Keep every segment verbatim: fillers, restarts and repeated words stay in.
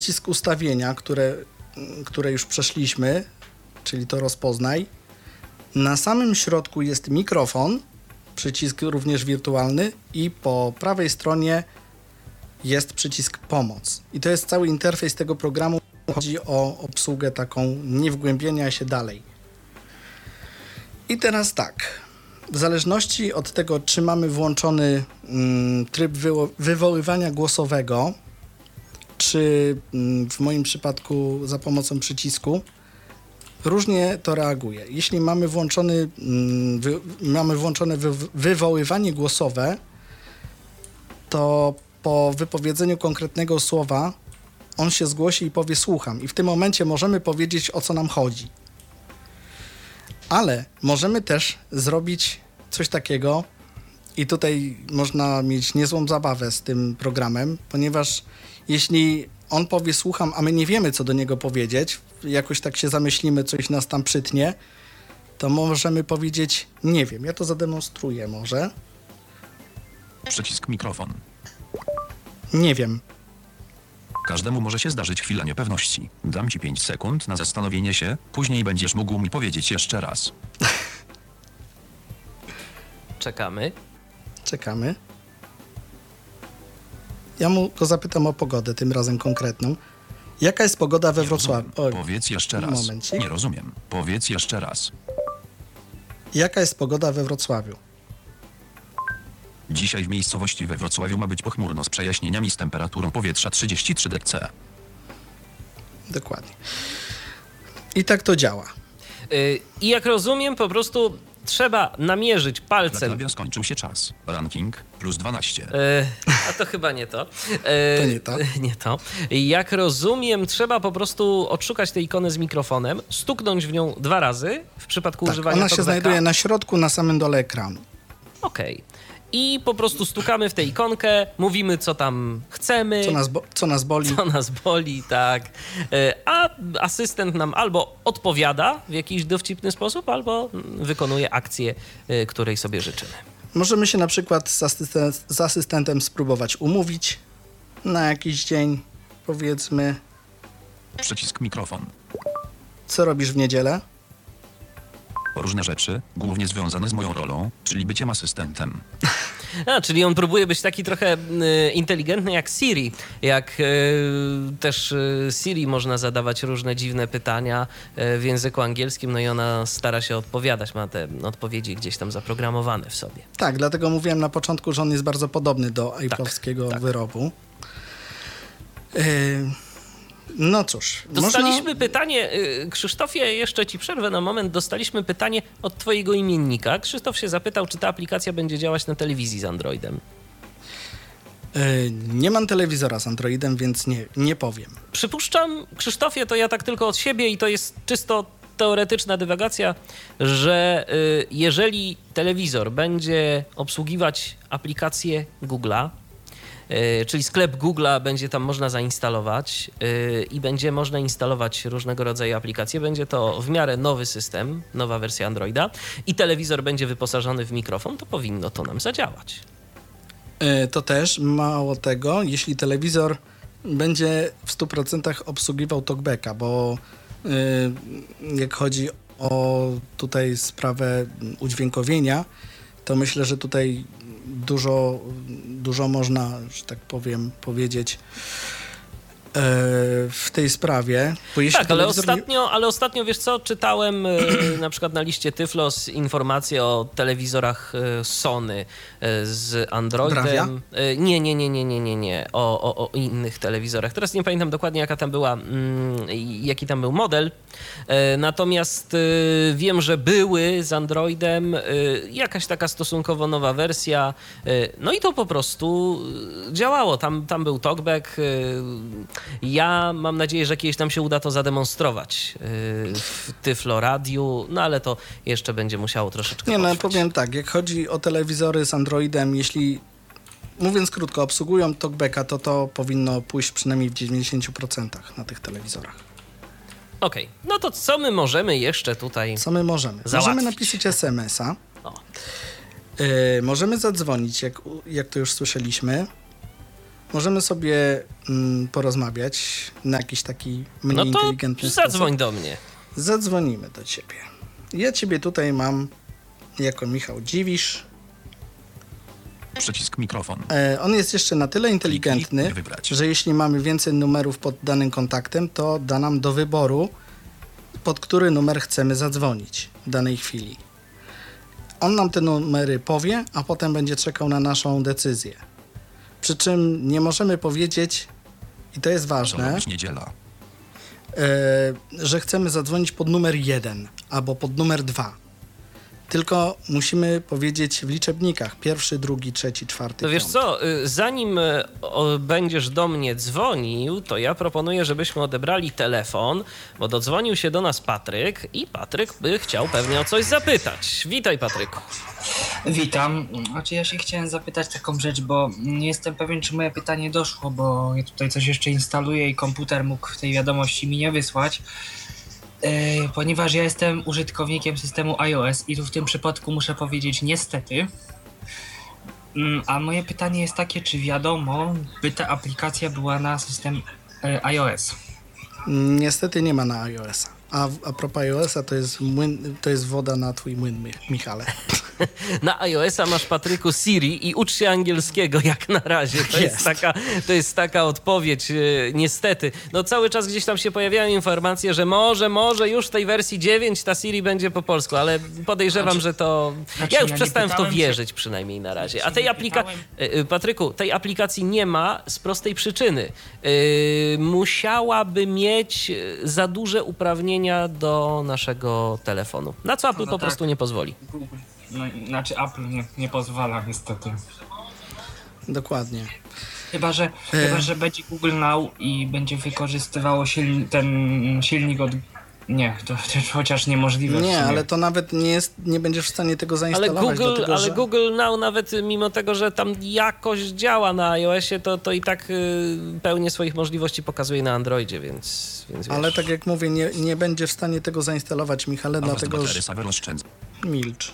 przycisk ustawienia, które, które już przeszliśmy, czyli to rozpoznaj. Na samym środku jest mikrofon, przycisk również wirtualny i po prawej stronie jest przycisk pomoc. I to jest cały interfejs tego programu. Chodzi o obsługę taką niewgłębienia się dalej. I teraz tak, w zależności od tego, czy mamy włączony mm, tryb wywo- wywoływania głosowego, czy mm, w moim przypadku za pomocą przycisku, różnie to reaguje. Jeśli mamy, włączony, mm, wy- mamy włączone wy- wywoływanie głosowe, to po wypowiedzeniu konkretnego słowa on się zgłosi i powie słucham. I w tym momencie możemy powiedzieć, o co nam chodzi. Ale możemy też zrobić coś takiego i tutaj można mieć niezłą zabawę z tym programem, ponieważ jeśli on powie słucham, a my nie wiemy, co do niego powiedzieć, jakoś tak się zamyślimy, coś nas tam przytnie, to możemy powiedzieć nie wiem. Ja to zademonstruję może. Przycisk mikrofon. Nie wiem. Każdemu może się zdarzyć chwila niepewności. Dam ci pięć sekund na zastanowienie się, później będziesz mógł mi powiedzieć jeszcze raz. Czekamy. Czekamy. Ja mu go zapytam o pogodę, tym razem konkretną. Jaka jest pogoda we Nie Wrocławiu? rozumiem. Oj, Powiedz jeszcze raz. momencik. Nie rozumiem. Powiedz jeszcze raz. Jaka jest pogoda we Wrocławiu? Dzisiaj w miejscowości we Wrocławiu ma być pochmurno z przejaśnieniami z temperaturą powietrza trzydzieści trzy degrees. Dokładnie. I tak to działa. Yy, I jak rozumiem, po prostu trzeba namierzyć Dla palcem. Klawia skończył się czas. Ranking plus dwanaście. Yy, a to chyba nie to. Yy, To nie to. Nie to. Jak rozumiem, trzeba po prostu odszukać tę ikonę z mikrofonem, stuknąć w nią dwa razy w przypadku Tak, używania ona się talkbacka. znajduje na środku, na samym dole ekranu. Okej. I po prostu stukamy w tę ikonkę, mówimy, co tam chcemy. Co nas, bo- co nas boli. Co nas boli, tak. E, A asystent nam albo odpowiada w jakiś dowcipny sposób, albo wykonuje akcję, e, której sobie życzymy. Możemy się na przykład z, asysten- z asystentem spróbować umówić na jakiś dzień, powiedzmy. Przycisk mikrofon. Co robisz w niedzielę? Różne rzeczy, głównie związane z moją rolą, czyli byciem asystentem. A, czyli on próbuje być taki trochę e, inteligentny jak Siri. Jak e, też e, Siri można zadawać różne dziwne pytania e, w języku angielskim, no i ona stara się odpowiadać, ma te odpowiedzi gdzieś tam zaprogramowane w sobie. Tak, dlatego mówiłem na początku, że on jest bardzo podobny do Apple'owskiego tak. wyrobu. Yy, no cóż. Dostaliśmy można... pytanie, y, Krzysztofie, jeszcze ci przerwę na moment, dostaliśmy pytanie od twojego imiennika. Krzysztof się zapytał, czy ta aplikacja będzie działać na telewizji z Androidem. Yy, nie mam telewizora z Androidem, więc nie, nie powiem. Przypuszczam, Krzysztofie, to ja tak tylko od siebie i to jest czysto teoretyczna dywagacja, że y, jeżeli telewizor będzie obsługiwać aplikację Google'a, y, czyli sklep Google'a będzie tam można zainstalować y, i będzie można instalować różnego rodzaju aplikacje, będzie to w miarę nowy system, nowa wersja Androida i telewizor będzie wyposażony w mikrofon, to powinno to nam zadziałać. Yy, to też, mało tego, jeśli telewizor będzie w stu procentach obsługiwał talkbacka, bo yy, jak chodzi o tutaj sprawę udźwiękowienia, to myślę, że tutaj dużo, dużo można, że tak powiem, powiedzieć yy, w tej sprawie. Bo jeśli Tak, ale telewizor nie- ostatnio, ale ostatnio, wiesz co, czytałem e, na przykład na liście Tyflos informacje o telewizorach e, Sony e, z Androidem. Bravia? E, nie, nie, nie, nie, nie, nie, nie. O, o, o innych telewizorach. Teraz nie pamiętam dokładnie, jaka tam była, mm, jaki tam był model. E, natomiast e, wiem, że były z Androidem e, jakaś taka stosunkowo nowa wersja. E, no i to po prostu e, działało. Tam, tam był talkback. E, ja mam nadzieję, że kiedyś nam się uda to zademonstrować yy, w Tyflo Radiu, no ale to jeszcze będzie musiało troszeczkę Nie, no potrwać. powiem tak, jak chodzi o telewizory z Androidem, jeśli, mówiąc krótko, obsługują talkbacka, to to powinno pójść przynajmniej w dziewięćdziesiąt procent na tych telewizorach. Okej, no to co my możemy jeszcze tutaj... Co my możemy? Załatwić. Możemy napisać es em es a, O. yy, możemy zadzwonić, jak, jak to już słyszeliśmy. możemy sobie mm, porozmawiać na jakiś taki mniej No to inteligentny zadzwoń sposób. do mnie. Zadzwonimy do ciebie. Ja ciebie tutaj mam jako Michał Dziwisz. Przycisk mikrofon. E, on jest jeszcze na tyle inteligentny, Kliknij, wybrać. że jeśli mamy więcej numerów pod danym kontaktem, to da nam do wyboru, pod który numer chcemy zadzwonić w danej chwili. On nam te numery powie, a potem będzie czekał na naszą decyzję. Przy czym nie możemy powiedzieć, i to jest Co ważne, robić niedziela? e, że chcemy zadzwonić pod numer jeden albo pod numer dwa. Tylko musimy powiedzieć w liczebnikach pierwszy, drugi, trzeci, czwarty, No wiesz piąty. co, y, zanim y, o, będziesz do mnie dzwonił, to ja proponuję, żebyśmy odebrali telefon, bo dodzwonił się do nas Patryk i Patryk by chciał pewnie o coś zapytać. Witaj, Patryku. Witam. Znaczy ja się chciałem zapytać taką rzecz, bo nie jestem pewien, czy moje pytanie doszło, bo ja tutaj coś jeszcze instaluję i komputer mógł tej wiadomości mi nie wysłać. Yy, ponieważ ja jestem użytkownikiem systemu iOS i tu w tym przypadku muszę powiedzieć niestety. Yy, a moje pytanie jest takie, czy wiadomo, by ta aplikacja była na system yy, iOS? Niestety nie ma na iOS-a. A, a propos iOS-a to jest, młyn, to jest woda na twój młyn, Mi- Michale. Na iOS-a masz, Patryku, Siri i ucz się angielskiego jak na razie. To jest, Jest. taka, to jest taka odpowiedź, yy, niestety. No cały czas gdzieś tam się pojawiają informacje, że może, może już w tej wersji dziewięć ta Siri będzie po polsku, ale podejrzewam, Znaczy- że to... znaczy, Ja już ja nie przestałem w to pytałem się- wierzyć przynajmniej na razie. A Znaczy, tej nie aplikacji... pytałem- Patryku, tej aplikacji nie ma z prostej przyczyny. Yy, musiałaby mieć yy, za duże uprawnienia do naszego telefonu. Na co Apple No po tak. prostu nie pozwoli. Google. No, znaczy Apple nie, nie pozwala niestety. Dokładnie. Chyba, że, E. chyba, że będzie Google Now i będzie wykorzystywało silni, ten silnik od... Nie, to, to chociaż niemożliwe. w Nie, sumie. ale to nawet nie, jest, nie będziesz w stanie tego Ale zainstalować. Google, dlatego, ale że... Google Now nawet mimo tego, że tam jakoś działa na iOSie, to, to i tak y, pełnię swoich możliwości pokazuje na Androidzie, więc, więc wiesz. Ale tak jak mówię, nie, nie będzie w stanie tego zainstalować, Michale, A was dlatego że... batery sawer oszczędza. Milcz.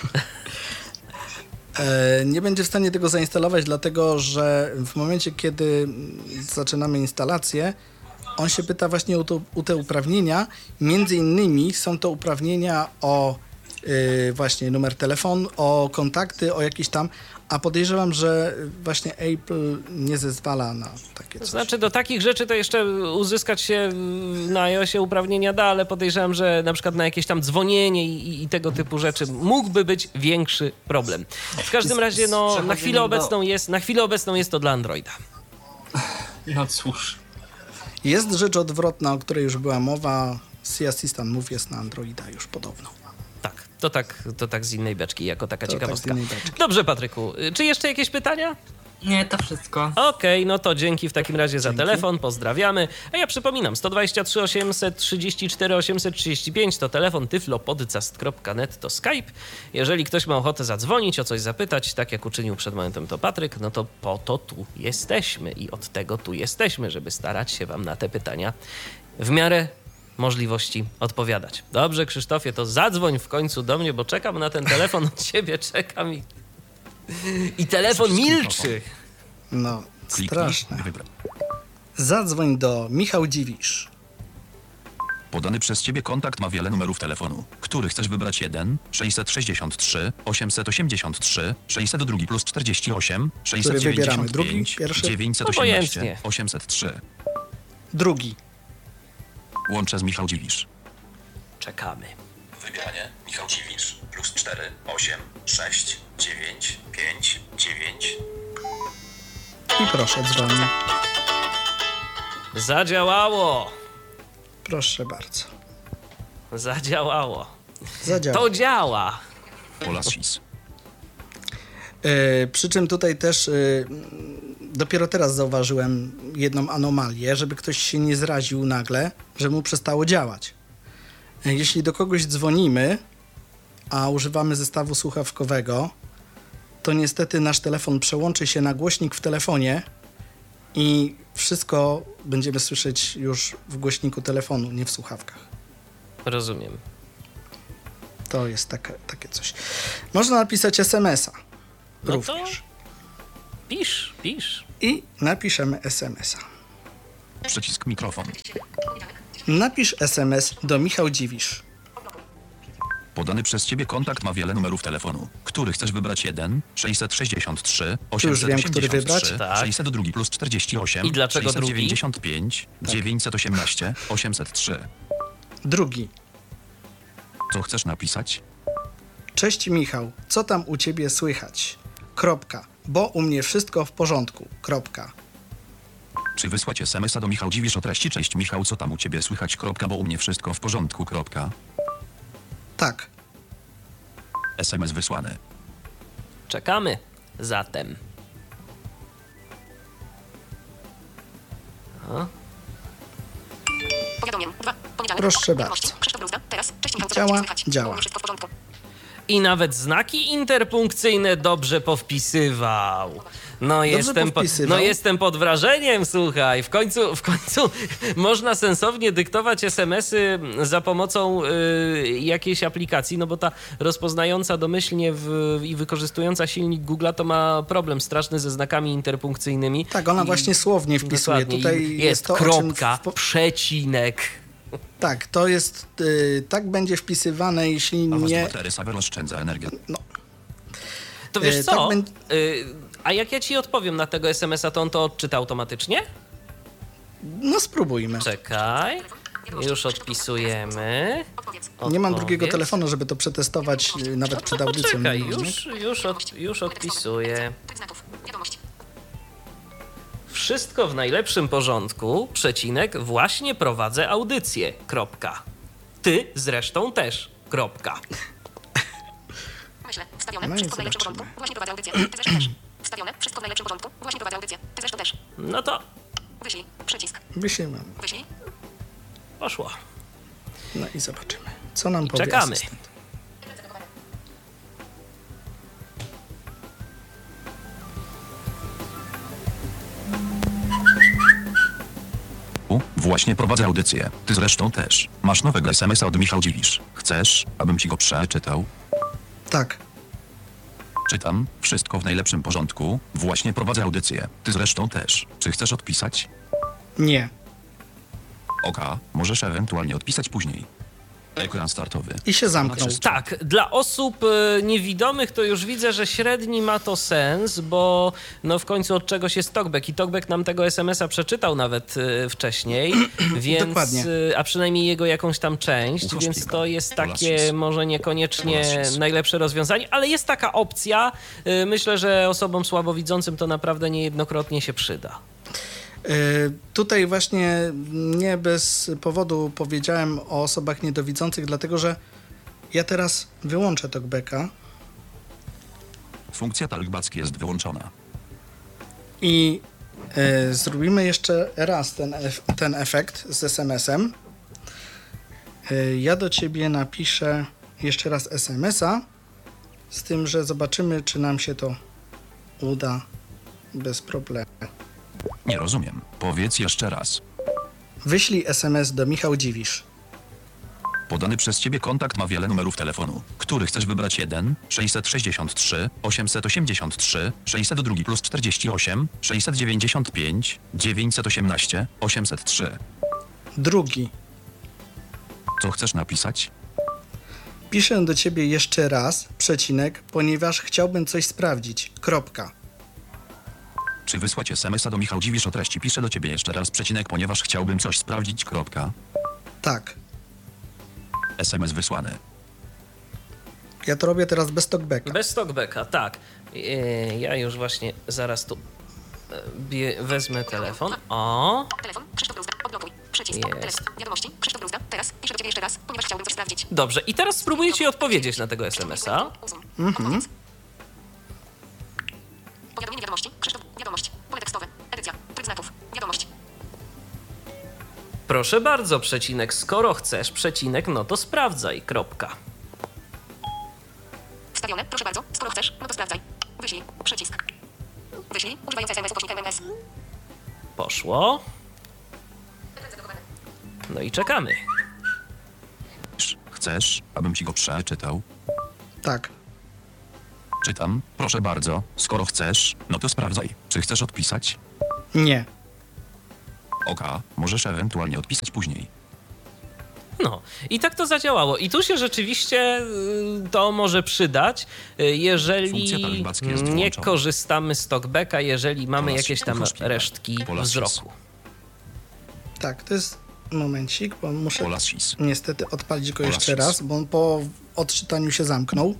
E, nie będzie w stanie tego zainstalować, dlatego że w momencie, kiedy zaczynamy instalację, on się pyta właśnie o, to, o te uprawnienia. Między innymi są to uprawnienia o y, właśnie numer telefonu, o kontakty, o jakieś tam, a podejrzewam, że właśnie Apple nie zezwala na takie To coś. znaczy do takich rzeczy to jeszcze uzyskać się na iOSie uprawnienia da, ale podejrzewam, że na przykład na jakieś tam dzwonienie i, i tego typu rzeczy mógłby być większy problem. W każdym Z- razie z no, na przechodzeniem chwilę do- obecną jest, na chwilę obecną jest to dla Androida. No cóż. Jest rzecz odwrotna, o której już była mowa. Sea Assistant Move jest na Androida już podobno. Tak, to tak, to tak z innej beczki, jako taka To tak z ciekawostka. innej beczki. Dobrze, Patryku, czy jeszcze jakieś pytania? Nie, to wszystko. Okej, no to dzięki w takim razie za telefon, pozdrawiamy. A ja przypominam, jeden dwa trzy, osiemset trzydzieści cztery, osiemset trzydzieści pięć to telefon, tyflopodcast kropka net to Skype. Jeżeli ktoś ma ochotę zadzwonić, o coś zapytać, tak jak uczynił przed momentem to Patryk, no to po to tu jesteśmy i od tego tu jesteśmy, żeby starać się wam na te pytania w miarę możliwości odpowiadać. Dobrze, Krzysztofie, to zadzwoń w końcu do mnie, bo czekam na ten telefon od ciebie, czekam i... I telefon milczy. No, Kliknij, straszne. wybrać. Zadzwoń do Michał Dziwisz. Podany przez ciebie kontakt ma wiele numerów telefonu. Który chcesz wybrać? jeden, sześćset sześćdziesiąt trzy, osiemset osiemdziesiąt trzy, sześćset dwa plus czterdzieści osiem, sześćset dziewięćdziesiąt Drugi, pięć, pierwszy? dziewięćset Obojętnie. osiemnaście, osiemset trzy. Drugi. Łączę z Michał Dziwisz. Czekamy. Wybieranie Michał Dziwisz. Plus cztery, osiem, sześć, dziewięć, pięć, dziewięć. I proszę, dzwoni. Zadziałało. Proszę bardzo. Zadziałało. Zadziała. To działa. Polasis. E, przy czym tutaj też e, dopiero teraz zauważyłem jedną anomalię, żeby ktoś się nie zraził nagle, że mu przestało działać. E, jeśli do kogoś dzwonimy, a używamy zestawu słuchawkowego, to niestety nasz telefon przełączy się na głośnik w telefonie i wszystko będziemy słyszeć już w głośniku telefonu, nie w słuchawkach. Rozumiem. To jest takie, takie coś. Można napisać es em es a No również. to pisz, pisz. i napiszemy es em es a. Przycisk mikrofon. Napisz es em es do Michał Dziwisz. Podany przez ciebie kontakt ma wiele numerów telefonu. Który chcesz wybrać? jeden sześćset sześćdziesiąt trzy osiemset wiem, który osiemdziesiąt trzy, wybrać. Tak. sześćset dwa plus czterdzieści osiem, I dlaczego sześćset drugi? dziewięćdziesiąt pięć, dziewięćset osiemnaście, osiemset trzy. Drugi. Co chcesz napisać? Cześć Michał, co tam u ciebie słychać? Kropka. Bo u mnie wszystko w porządku. Kropka. Czy wysłać es em es a do Michał Dziwisz o treści cześć Michał, co tam u ciebie słychać? Kropka, bo u mnie wszystko w porządku. Kropka. Tak. es em es wysłany. Czekamy zatem. A? Powiadomień. dwa. Poniedziałek. Proszę Wiadomości. bardzo. Krzysztof Bruzda. Teraz. Cześć Michał, co Działa, tam słychać? działa. U mnie wszystko w porządku. I nawet znaki interpunkcyjne dobrze powpisywał. No jestem, po, powpisywał. no jestem pod wrażeniem, słuchaj. W końcu, w końcu można sensownie dyktować es em esy za pomocą y, jakiejś aplikacji, no bo ta rozpoznająca domyślnie w, i wykorzystująca silnik Google'a to ma problem straszny ze znakami interpunkcyjnymi. Tak, ona I- właśnie słownie wpisuje. Dokładnie. Tutaj I jest, jest to, o czym kropka, w po- przecinek. Tak, to jest, y, tak będzie wpisywane, jeśli A was nie... batery Saver oszczędza energię. To wiesz E, co? tak bę- Y, a jak ja ci odpowiem na tego es em es a, to on to odczyta automatycznie? No spróbujmy. Czekaj. Już odpisujemy. Odpowiedz. Nie mam drugiego Odpowiedź. telefonu, żeby to przetestować y, nawet przed No audycją. poczekaj, nie? już, już, od, już odpisuję. Tryb znaków. Wiadomość. Wszystko w najlepszym porządku, przecinek, właśnie prowadzę audycję, kropka. Ty zresztą też, kropka. Myślę. Wstawione. No i Wszystko w najlepszym zobaczymy. porządku. Właśnie prowadzę audycję. Ty zresztą też. Wstawione. Wszystko w najlepszym porządku. Właśnie prowadzę audycję. Ty zresztą też. No to Wyślij. Przycisk. Wyślijmy. Wyślij. poszło. No i zobaczymy, co nam powie czekamy. asystent. U, właśnie prowadzę audycję. Ty zresztą też. Masz nowego es em es a od Michał Dziwisz. Chcesz, abym ci go przeczytał? Tak, Czytam. Wszystko w najlepszym porządku. Właśnie prowadzę audycję. Ty zresztą też. Czy chcesz odpisać? nie. Oka, możesz ewentualnie odpisać później. Ekran startowy. I się zamknął. Znaczy- Tak, dla osób e, niewidomych to już widzę, że średni ma to sens, bo no w końcu od czegoś jest talkback i talkback nam tego es em es a przeczytał nawet e, wcześniej, więc, Dokładnie. e, a przynajmniej jego jakąś tam część, Uchoż więc pipa. to jest takie Olasis. może niekoniecznie Olasis. najlepsze rozwiązanie, ale jest taka opcja. E, Myślę, że osobom słabowidzącym to naprawdę niejednokrotnie się przyda. Y, Tutaj właśnie nie bez powodu powiedziałem o osobach niedowidzących, dlatego że ja teraz wyłączę talkbacka Funkcja talkback jest wyłączona. i y, zrobimy jeszcze raz ten, ef- ten efekt z es em esem. Y, ja do ciebie napiszę jeszcze raz es em es a, z tym, że zobaczymy, czy nam się to uda bez problemu. Nie rozumiem. Powiedz jeszcze raz. Wyślij es em es do Michał Dziwisz. Podany przez ciebie kontakt ma wiele numerów telefonu. Który chcesz wybrać? jeden sześćset sześćdziesiąt trzy osiemset osiemdziesiąt trzy, sześćset dwa plus czterdzieści osiem, sześćset dziewięćdziesiąt pięć, dziewięćset osiemnaście, osiemset trzy. Drugi. Co chcesz napisać? Piszę do ciebie jeszcze raz, przecinek, ponieważ chciałbym coś sprawdzić. Kropka. Czy wysłać es em es a do Michał Dziwisz o treści? Piszę do ciebie jeszcze raz przecinek, ponieważ chciałbym coś sprawdzić. Kropka. Tak. es em es wysłany. Ja to robię teraz bez talkbacka. Bez talkbacka, tak. E, Ja już właśnie zaraz tu e, bie- wezmę telefon. O, Telefon. Krzysztof Bruzda. Odblokuj. Przycisk. Jest. Telefon. Wiadomości. Krzysztof Bruzda. Teraz. Piszę do ciebie jeszcze raz, ponieważ chciałbym coś sprawdzić. dobrze. I teraz spróbuję ci odpowiedzieć na tego es em es a. Usuń. Odpowiedz. Powiadomienie wiadomości. Krzysztof. Wiadomość. Pole tekstowe. Edycja. Tryb znaków. Wiadomość. Proszę bardzo, przecinek, skoro chcesz, przecinek, no to sprawdzaj, kropka. Wstawione. Proszę bardzo. Skoro chcesz, no to sprawdzaj. Wyślij. Przycisk. Wyślij. Używając es em es ukośnik em em es. Poszło. No i czekamy. Chcesz, abym ci go przeczytał? Tak. Czytam, proszę bardzo, skoro chcesz, no to sprawdzaj, czy chcesz odpisać? Nie. Oka, możesz ewentualnie odpisać później. No i tak to zadziałało. I tu się rzeczywiście y, to może przydać, y, Funkcja jeżeli talibacka jest nie wyłączona. korzystamy z talkbacka, jeżeli mamy Polas jakieś tam uchorzliwe. resztki Polas wzroku. Tak, to jest momencik, bo muszę Polas sis. niestety odpalić go Polas jeszcze sis. raz, bo on po odczytaniu się zamknął.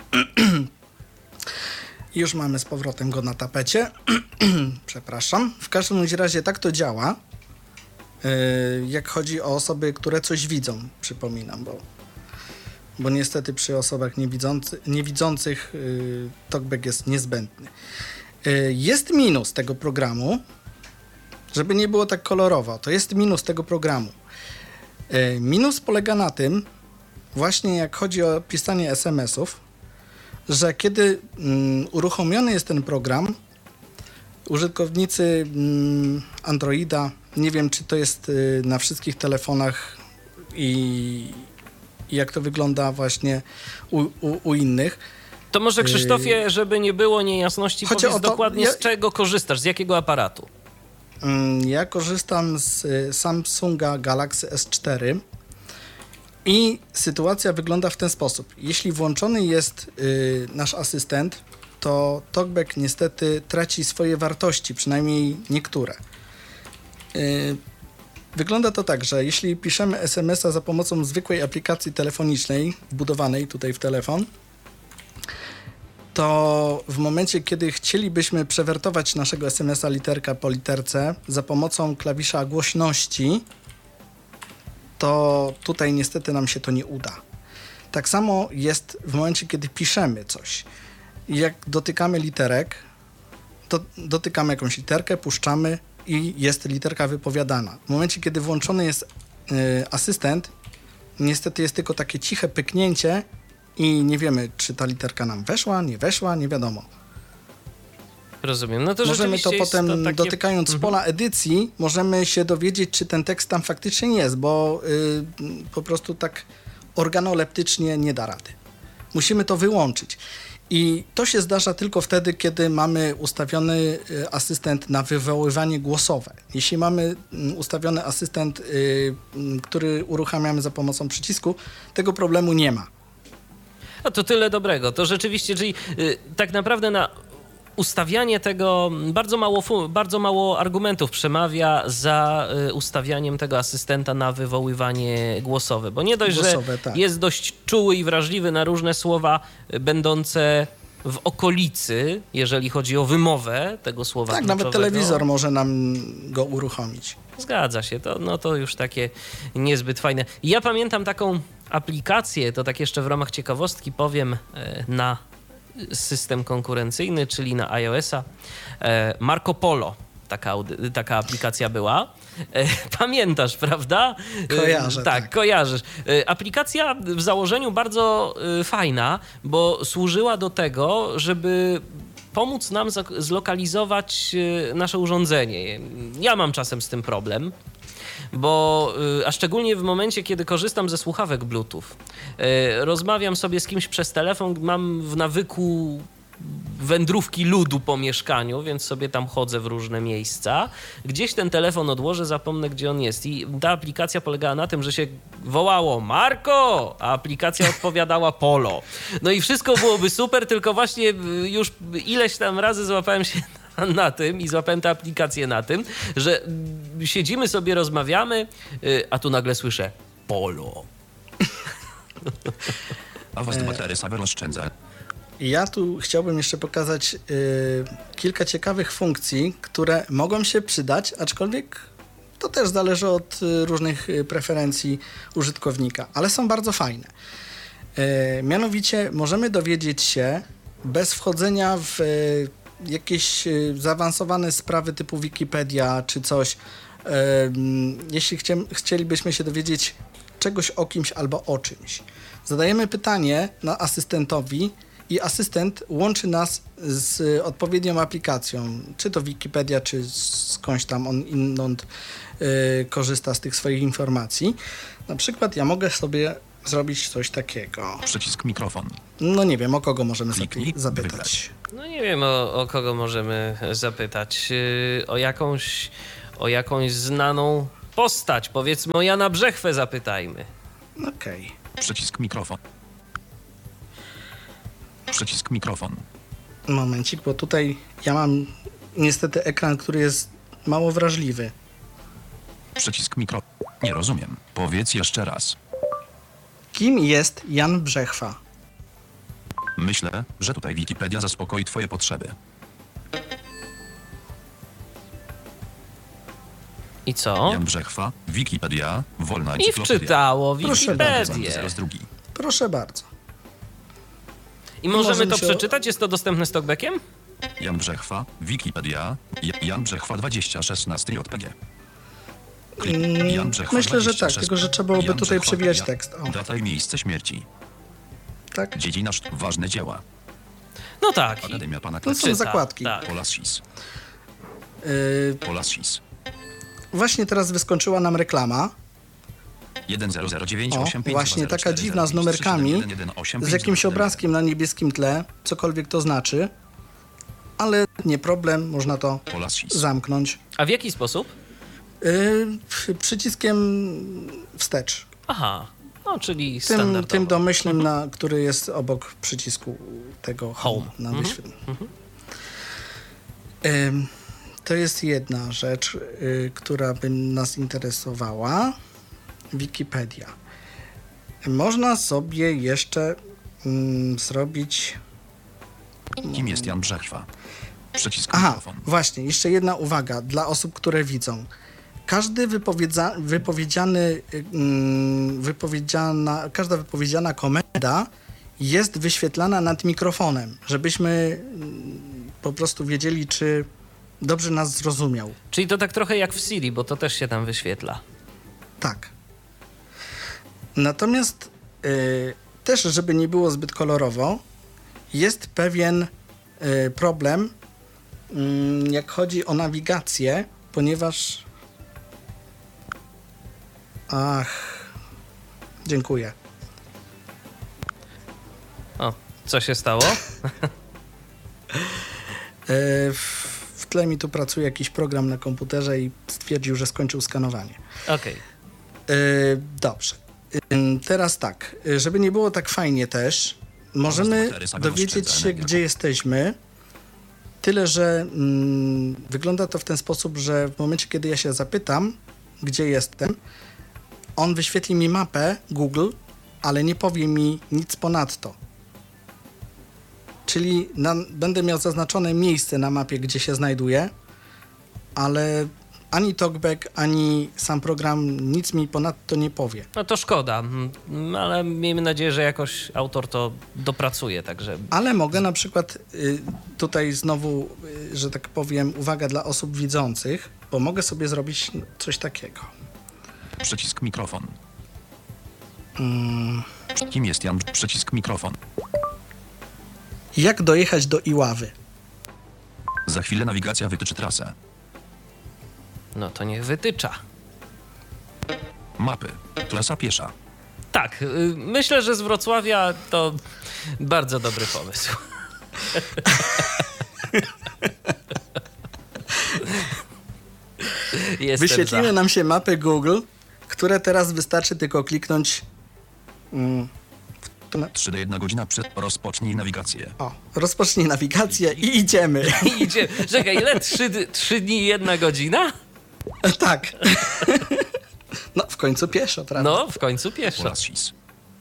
Już mamy z powrotem go na tapecie. Przepraszam. W każdym bądź razie tak to działa, yy, jak chodzi o osoby, które coś widzą, przypominam, bo, bo niestety przy osobach niewidzący, niewidzących yy, talkback jest niezbędny. Yy, jest minus tego programu, żeby nie było tak kolorowo, to jest minus tego programu. Yy, minus polega na tym, właśnie jak chodzi o pisanie es em esów, że kiedy mm, uruchomiony jest ten program, użytkownicy mm, Androida, nie wiem czy to jest y, na wszystkich telefonach i, i jak to wygląda właśnie u, u, u innych. To może Krzysztofie, żeby nie było niejasności, Chodzi powiedz o to- dokładnie ja- z czego korzystasz, z jakiego aparatu? Mm, Ja korzystam z y, Samsunga Galaxy es cztery i sytuacja wygląda w ten sposób. Jeśli włączony jest y, nasz asystent, to talkback niestety traci swoje wartości, przynajmniej niektóre. Y, Wygląda to tak, że jeśli piszemy es emesa za pomocą zwykłej aplikacji telefonicznej, wbudowanej tutaj w telefon, to w momencie, kiedy chcielibyśmy przewertować naszego es em esa literka po literce za pomocą klawisza głośności, to tutaj niestety nam się to nie uda. Tak samo jest w momencie, kiedy piszemy coś. Jak dotykamy literek, to dotykamy jakąś literkę, puszczamy i jest literka wypowiadana. W momencie, kiedy włączony jest y, asystent, niestety jest tylko takie ciche pyknięcie i nie wiemy, czy ta literka nam weszła, nie weszła, nie wiadomo. Rozumiem. No to Możemy to rzeczywiście jest potem, to takie... dotykając Mhm. pola edycji, możemy się dowiedzieć, czy ten tekst tam faktycznie jest, bo y, po prostu tak organoleptycznie nie da rady. Musimy to wyłączyć. I to się zdarza tylko wtedy, kiedy mamy ustawiony y, asystent na wywoływanie głosowe. Jeśli mamy y, ustawiony asystent, y, y, który uruchamiamy za pomocą przycisku, tego problemu nie ma. No to tyle dobrego. To rzeczywiście, czyli y, tak naprawdę na ustawianie tego bardzo mało, fu- bardzo mało argumentów przemawia za y, ustawianiem tego asystenta na wywoływanie głosowe. Bo nie dość, Głosowe, że tak. jest dość czuły i wrażliwy na różne słowa y, będące w okolicy, jeżeli chodzi o wymowę tego słowa Tak, nawet kluczowego. telewizor może nam go uruchomić. Zgadza się, to, no to już takie niezbyt fajne. Ja pamiętam taką aplikację, to tak jeszcze w ramach ciekawostki powiem, e, na system konkurencyjny, czyli na iOS-a. E, Marco Polo, taka, audy- taka aplikacja była. E, Pamiętasz, prawda? E, Kojarzę, Tak, tak. kojarzysz. E, Aplikacja w założeniu bardzo e, fajna, bo służyła do tego, żeby pomóc nam zak- zlokalizować e, nasze urządzenie. Ja mam czasem z tym problem, bo, y, a szczególnie w momencie, kiedy korzystam ze słuchawek Bluetooth. Y, Rozmawiam sobie z kimś przez telefon, mam w nawyku wędrówki ludu po mieszkaniu, więc sobie tam chodzę w różne miejsca. Gdzieś ten telefon odłożę, zapomnę, gdzie on jest. I ta aplikacja polegała na tym, że się wołało Marko, a aplikacja odpowiadała Polo. No i wszystko byłoby super, tylko właśnie y, już ileś tam razy złapałem się na, na tym i złapałem tę aplikację na tym, że y, siedzimy sobie, rozmawiamy, y, a tu nagle słyszę Polo. A was batery sawer oszczędza. Ja tu chciałbym jeszcze pokazać y, kilka ciekawych funkcji, które mogą się przydać, aczkolwiek to też zależy od y, różnych y, preferencji użytkownika, ale są bardzo fajne. Y, mianowicie możemy dowiedzieć się bez wchodzenia w y, jakieś y, zaawansowane sprawy typu Wikipedia czy coś. Y, jeśli chcie, chcielibyśmy się dowiedzieć czegoś o kimś albo o czymś, zadajemy pytanie na asystentowi, i asystent łączy nas z odpowiednią aplikacją, czy to Wikipedia, czy skądś tam on inąd y, korzysta z tych swoich informacji. Na przykład ja mogę sobie zrobić coś takiego. Przycisk mikrofon. No nie wiem, o kogo możemy Kliknij, zapi- zapytać. wybrać. No nie wiem, o, o kogo możemy zapytać. Yy, o jakąś, o jakąś znaną postać. Powiedzmy o Jana Brzechwę zapytajmy. Okej. Przycisk mikrofon. Przycisk mikrofon. Momencik, bo tutaj ja mam niestety ekran, który jest mało wrażliwy. Przycisk mikrofon. Nie rozumiem. Powiedz jeszcze raz. Kim jest Jan Brzechwa? Myślę, że tutaj Wikipedia zaspokoi twoje potrzeby. I co? Jan Brzechwa, Wikipedia, wolna I encyklopedia. wczytało Proszę Wikipedię. Zaraz drugi. Proszę bardzo. I możemy możemy to się- przeczytać? Jest to dostępne z talkbackiem? Jan Brzechwa, Wikipedia, J- Jan Brzechwa dwadzieścia szesnaście J P G. Mm, Jan Brzechwa Myślę, że dwadzieścia tak, sześć. tylko że trzeba byłoby Jan tutaj Brzechwa, przewijać ja- tekst. O, Data i miejsce śmierci. tak? Dziedzina szt- ważne dzieła. No tak. Akademia Pana To są Klecka. zakładki. Tak. Polasis. Yy, Polasis. właśnie teraz wyskoczyła nam reklama. jeden zero zero dziewięć O, osiem pięć właśnie dwa zero taka cztery dziwna zero z pięć trzy siedem numerkami, jeden jeden osiem z pięć jakimś zero zero obrazkiem na niebieskim tle, cokolwiek to znaczy, ale nie problem, można to Polasis. zamknąć. A w jaki sposób? Yy, przyciskiem wstecz. Aha, no czyli Tym, standardowo. tym domyślnym, na, który jest obok przycisku tego home. Home. Na Mhm. wyświetleniu. Ym, to jest jedna rzecz, y, która by nas interesowała. Wikipedia. Można sobie jeszcze mm, zrobić... Kim jest Jan Brzechwa? Przycisk Aha, mikrofon. właśnie, jeszcze jedna uwaga dla osób, które widzą. Każdy wypowiedza, wypowiedziany, mm, wypowiedziana, każda wypowiedziana komenda jest wyświetlana nad mikrofonem, żebyśmy mm, po prostu wiedzieli, czy dobrze nas zrozumiał. Czyli to tak trochę jak w Siri, bo to też się tam wyświetla. Tak. Natomiast y, też, żeby nie było zbyt kolorowo, jest pewien y, problem, y, jak chodzi o nawigację, ponieważ... Ach, dziękuję. O, co się stało? Y, w, w tle mi tu pracuje jakiś program na komputerze i stwierdził, że skończył skanowanie. Okej. Y, dobrze. Y, teraz tak, y, żeby nie było tak fajnie też, możemy Baztery samego dowiedzieć się, szczędzenia. gdzie jesteśmy. Tyle, że mm, wygląda to w ten sposób, że w momencie, kiedy ja się zapytam, gdzie jestem, on wyświetli mi mapę Google, ale nie powie mi nic ponadto. Czyli na, będę miał zaznaczone miejsce na mapie, gdzie się znajduję, ale ani TalkBack, ani sam program nic mi ponadto nie powie. No to szkoda, mm, ale miejmy nadzieję, że jakoś autor to dopracuje, także... Ale mogę na przykład y, tutaj znowu, y, że tak powiem, uwaga dla osób widzących, bo mogę sobie zrobić coś takiego. Przycisk mikrofon. Mm, Kim jest Jan? Przycisk mikrofon. jak dojechać do Iławy? Za chwilę nawigacja wytyczy trasę. No to niech wytycza. Mapy. Trasa piesza. Tak, y, myślę, że z Wrocławia to bardzo dobry pomysł. Jestem Wyświetlimy za. nam się mapy Google, które teraz wystarczy tylko kliknąć. Mm, w to na- trzy do jedna godzina przed rozpocznij nawigację. o, rozpocznij nawigację i idziemy. I idzie. Czekaj, ile? Trzy, d- trzy dni i jedna godzina? Tak. No, w końcu pieszo, prawda? No, w końcu pieszo. Polasis.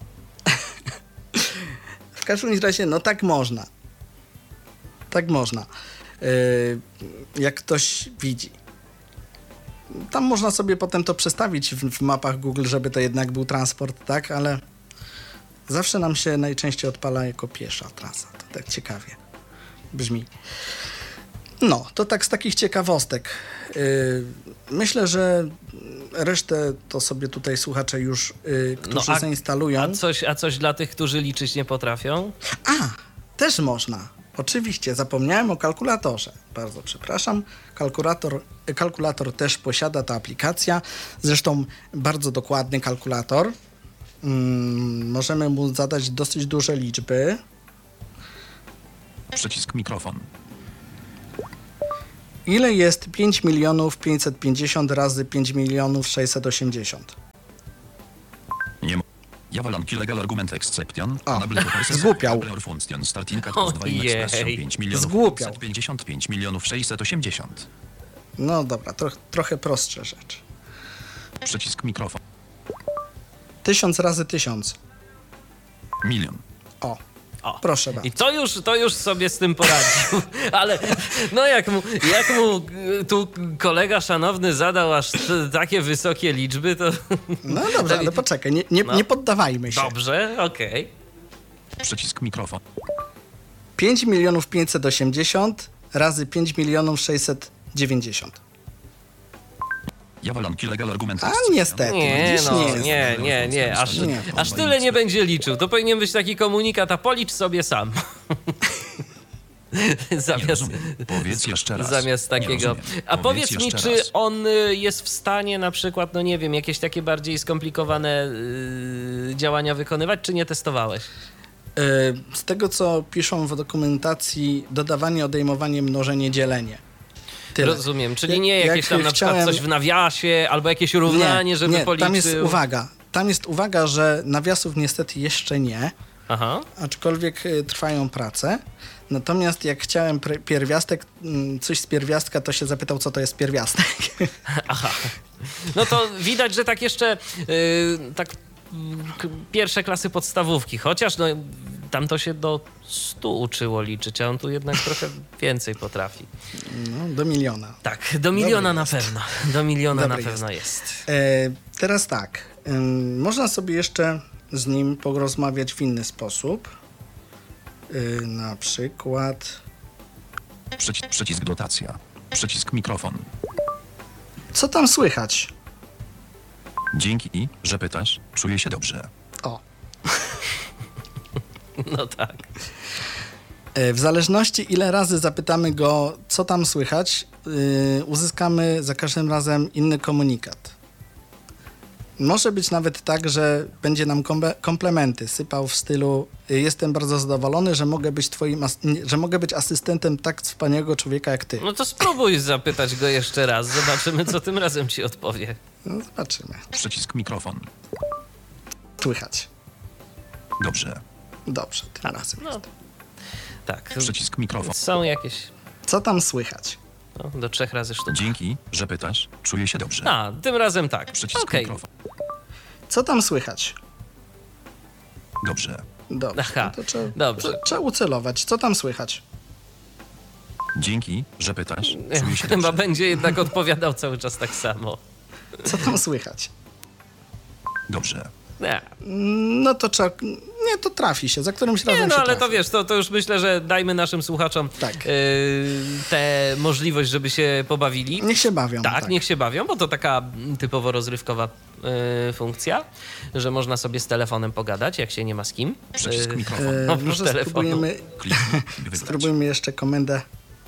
W każdym razie, no tak można. Tak można. Yy, jak ktoś widzi. Tam można sobie potem to przestawić w, w mapach Google, żeby to jednak był transport, tak? Ale zawsze nam się najczęściej odpala jako piesza trasa. To tak ciekawie brzmi. No, to tak z takich ciekawostek. Yy, myślę, że resztę to sobie tutaj słuchacze już, yy, którzy No, a- zainstalują. A coś, a coś dla tych, którzy liczyć nie potrafią? A, też można. Oczywiście, zapomniałem o kalkulatorze. Bardzo przepraszam. Kalkulator, kalkulator też posiada ta aplikacja. Zresztą bardzo dokładny kalkulator. Mm, możemy mu zadać dosyć duże liczby. Przycisk mikrofon. Ile jest pięć milionów pięćset pięćdziesiąt razy pięć milionów sześćset osiemdziesiąt? Nie mo- Javalanki legal argument exception. O, Unable to process zgłupiał. Appler function starting at plus dwa Ojej. expression pięć milionów Zgłupiał. pięćset pięćdziesiąt pięć milionów sześćset osiemdziesiąt. No dobra, troch, trochę prostsze rzeczy. Przycisk mikrofon. Tysiąc razy tysiąc. Milion. O, O. proszę bardzo. I to już, to już sobie z tym poradził. Ale no jak mu, jak mu y, tu kolega szanowny zadał aż t, takie wysokie liczby, to No dobrze, ale poczekaj, nie, nie, No. nie poddawajmy się. dobrze, okej. Przycisk mikrofon. pięć milionów pięćset osiemdziesiąt razy pięć milionów sześćset dziewięćdziesiąt. Javalanki legal argument A exception. niestety, Nie, widzisz, no, nie jest. nie, nie, nie, aż, Nie. aż tyle nie będzie liczył. To powinien być taki komunikat, a policz sobie sam. Nie Zamiast, rozumiem. Powiedz jeszcze raz. zamiast Nie takiego. rozumiem. A Powiedz powiedz mi, jeszcze czy raz. on y, jest w stanie na przykład, no nie wiem, jakieś takie bardziej skomplikowane y, działania wykonywać, czy nie testowałeś? Y, Z tego, co piszą w dokumentacji, dodawanie, odejmowanie, mnożenie, dzielenie. Tyle. Rozumiem, czyli Jak- nie jakieś jak tam na przykład chciałem- coś w nawiasie, albo jakieś równanie, żeby nie, policzył. tam jest uwaga. Tam jest uwaga, że nawiasów niestety jeszcze nie, Aha. aczkolwiek y, trwają prace. Natomiast jak chciałem pr- pierwiastek, mm, coś z pierwiastka, to się zapytał, co to jest pierwiastek. Aha. No to widać, że tak jeszcze yy, tak mm, k- pierwsze klasy podstawówki, chociaż no, tam to się do stu uczyło liczyć, a on tu jednak trochę więcej potrafi. No, do miliona. Tak, do miliona na jest. pewno. Do miliona Dobry na pewno jest. E, teraz tak, ym, można sobie jeszcze z nim porozmawiać w inny sposób. Y, na przykład, Przycisk, przycisk dotacja. Przycisk mikrofon. co tam słychać? Dzięki, że pytasz. Czuję się dobrze. O, No tak. e, w zależności ile razy zapytamy go, co tam słychać, y, uzyskamy za każdym razem inny komunikat. Może być nawet tak, że będzie nam kombe- komplementy sypał w stylu y, jestem bardzo zadowolony, że mogę być twoim, as- nie, że mogę być asystentem tak wspaniałego człowieka jak ty. No to spróbuj zapytać go jeszcze raz. Zobaczymy, co tym razem ci odpowie. No, zobaczymy. Przycisk mikrofon. Słychać. Dobrze. Dobrze, tym razem. No, tak. Przycisk mikrofon. Są jakieś Co tam słychać? no, do trzech razy sztuka. Dzięki, że pytasz. Czuję się dobrze. A, tym razem tak. Przycisk Okej. mikrofon. Co tam słychać? Dobrze. Dobrze, Aha, no to trzeba, dobrze. Trzeba, trzeba ucelować. Co tam słychać? Dzięki, że pytasz. Czuję się Chyba dobrze. będzie jednak odpowiadał cały czas tak samo. Co tam słychać? Dobrze. Nie, No to trzeba... Nie, to trafi się. Za którymś razem nie no się ale trafi. to wiesz, to, to już myślę, że dajmy naszym słuchaczom Tak. yy, tę możliwość, żeby się pobawili. Niech się bawią. Tak, niech się bawią, bo to taka mm, typowo rozrywkowa y, funkcja, że można sobie z telefonem pogadać, jak się nie ma z kim. Przycisk Y, mikrofon. E, Oprócz może telefonu. spróbujemy, Kliknij, by wybrać. spróbujmy jeszcze komendę.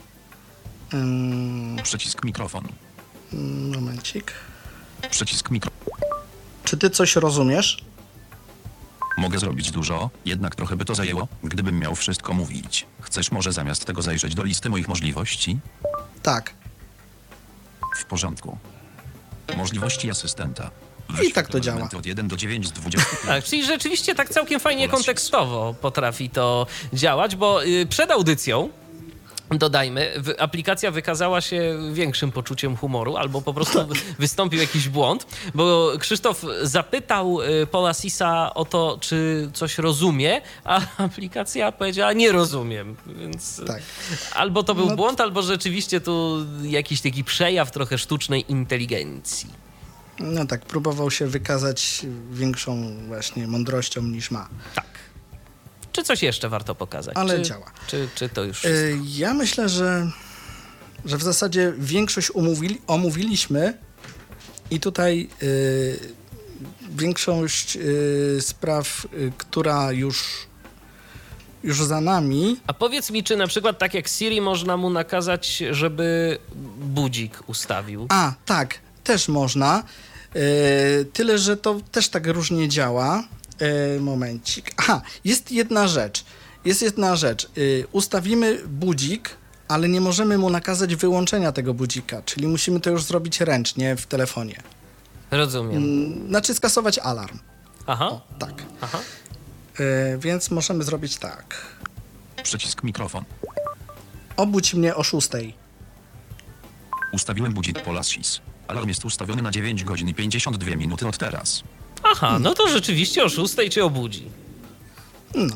Ym, Przycisk mikrofon. momencik. Przycisk mikro. Czy ty coś rozumiesz? Mogę zrobić dużo, jednak trochę by to zajęło, gdybym miał wszystko mówić. Chcesz może zamiast tego zajrzeć do listy moich możliwości? Tak. W porządku. Możliwości asystenta. I tak to działa. Od jeden do dziewięć, dwadzieścia pięć. Tak, czyli rzeczywiście tak całkiem fajnie Oraz kontekstowo potrafi to działać, bo y, przed audycją, dodajmy, w, aplikacja wykazała się większym poczuciem humoru, albo po prostu wy- wystąpił jakiś błąd, bo Krzysztof zapytał y, Paula Sisa o to, czy coś rozumie, a aplikacja powiedziała, nie rozumiem, więc Tak. albo to był No- błąd, albo rzeczywiście tu jakiś taki przejaw trochę sztucznej inteligencji. No tak, próbował się wykazać większą właśnie mądrością niż ma. Tak. Czy coś jeszcze warto pokazać? Ale czy, działa. Czy, czy to już E, wszystko? ja myślę, że, że w zasadzie większość umówili, omówiliśmy i tutaj y, większość y, spraw, y, która już, już za nami. A powiedz mi, czy na przykład tak jak Siri można mu nakazać, żeby budzik ustawił? A, tak, też można. Y, tyle, że to też tak różnie działa. E, momencik. Aha, jest jedna rzecz. Jest jedna rzecz. Y, ustawimy budzik, ale nie możemy mu nakazać wyłączenia tego budzika, czyli musimy to już zrobić ręcznie w telefonie. Rozumiem. Mm, Znaczy skasować alarm. Aha, O, tak. aha. E, więc możemy zrobić tak. Przycisk mikrofon. Obudź mnie o szóstej. Ustawiłem budzik Polasis. Alarm jest ustawiony na dziewięć godzin i pięćdziesiąt dwie minuty od teraz. Aha, no to rzeczywiście o szóstej cię obudzi. No.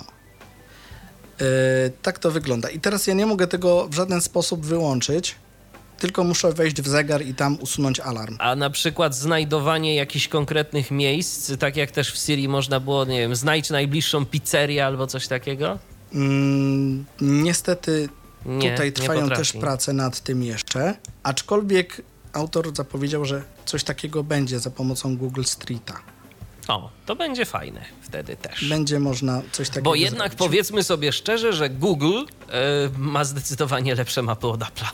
E, tak to wygląda. I teraz ja nie mogę tego w żaden sposób wyłączyć, tylko muszę wejść w zegar i tam usunąć alarm. A na przykład znajdowanie jakichś konkretnych miejsc, tak jak też w Siri można było, nie wiem, znajdź najbliższą pizzerię albo coś takiego? Mm, niestety Nie, tutaj nie trwają potrafi. też prace nad tym jeszcze, aczkolwiek autor zapowiedział, że coś takiego będzie za pomocą Google Streeta. O, to będzie fajne wtedy też. Będzie można coś takiego Bo jednak zrobić. powiedzmy sobie szczerze, że Google e, ma zdecydowanie lepsze mapy od Apple'a.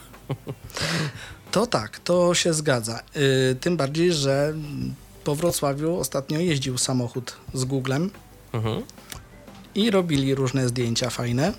To tak, to się zgadza. Yy, tym bardziej, że po Wrocławiu ostatnio jeździł samochód z Googlem Mhm. i robili różne zdjęcia fajne.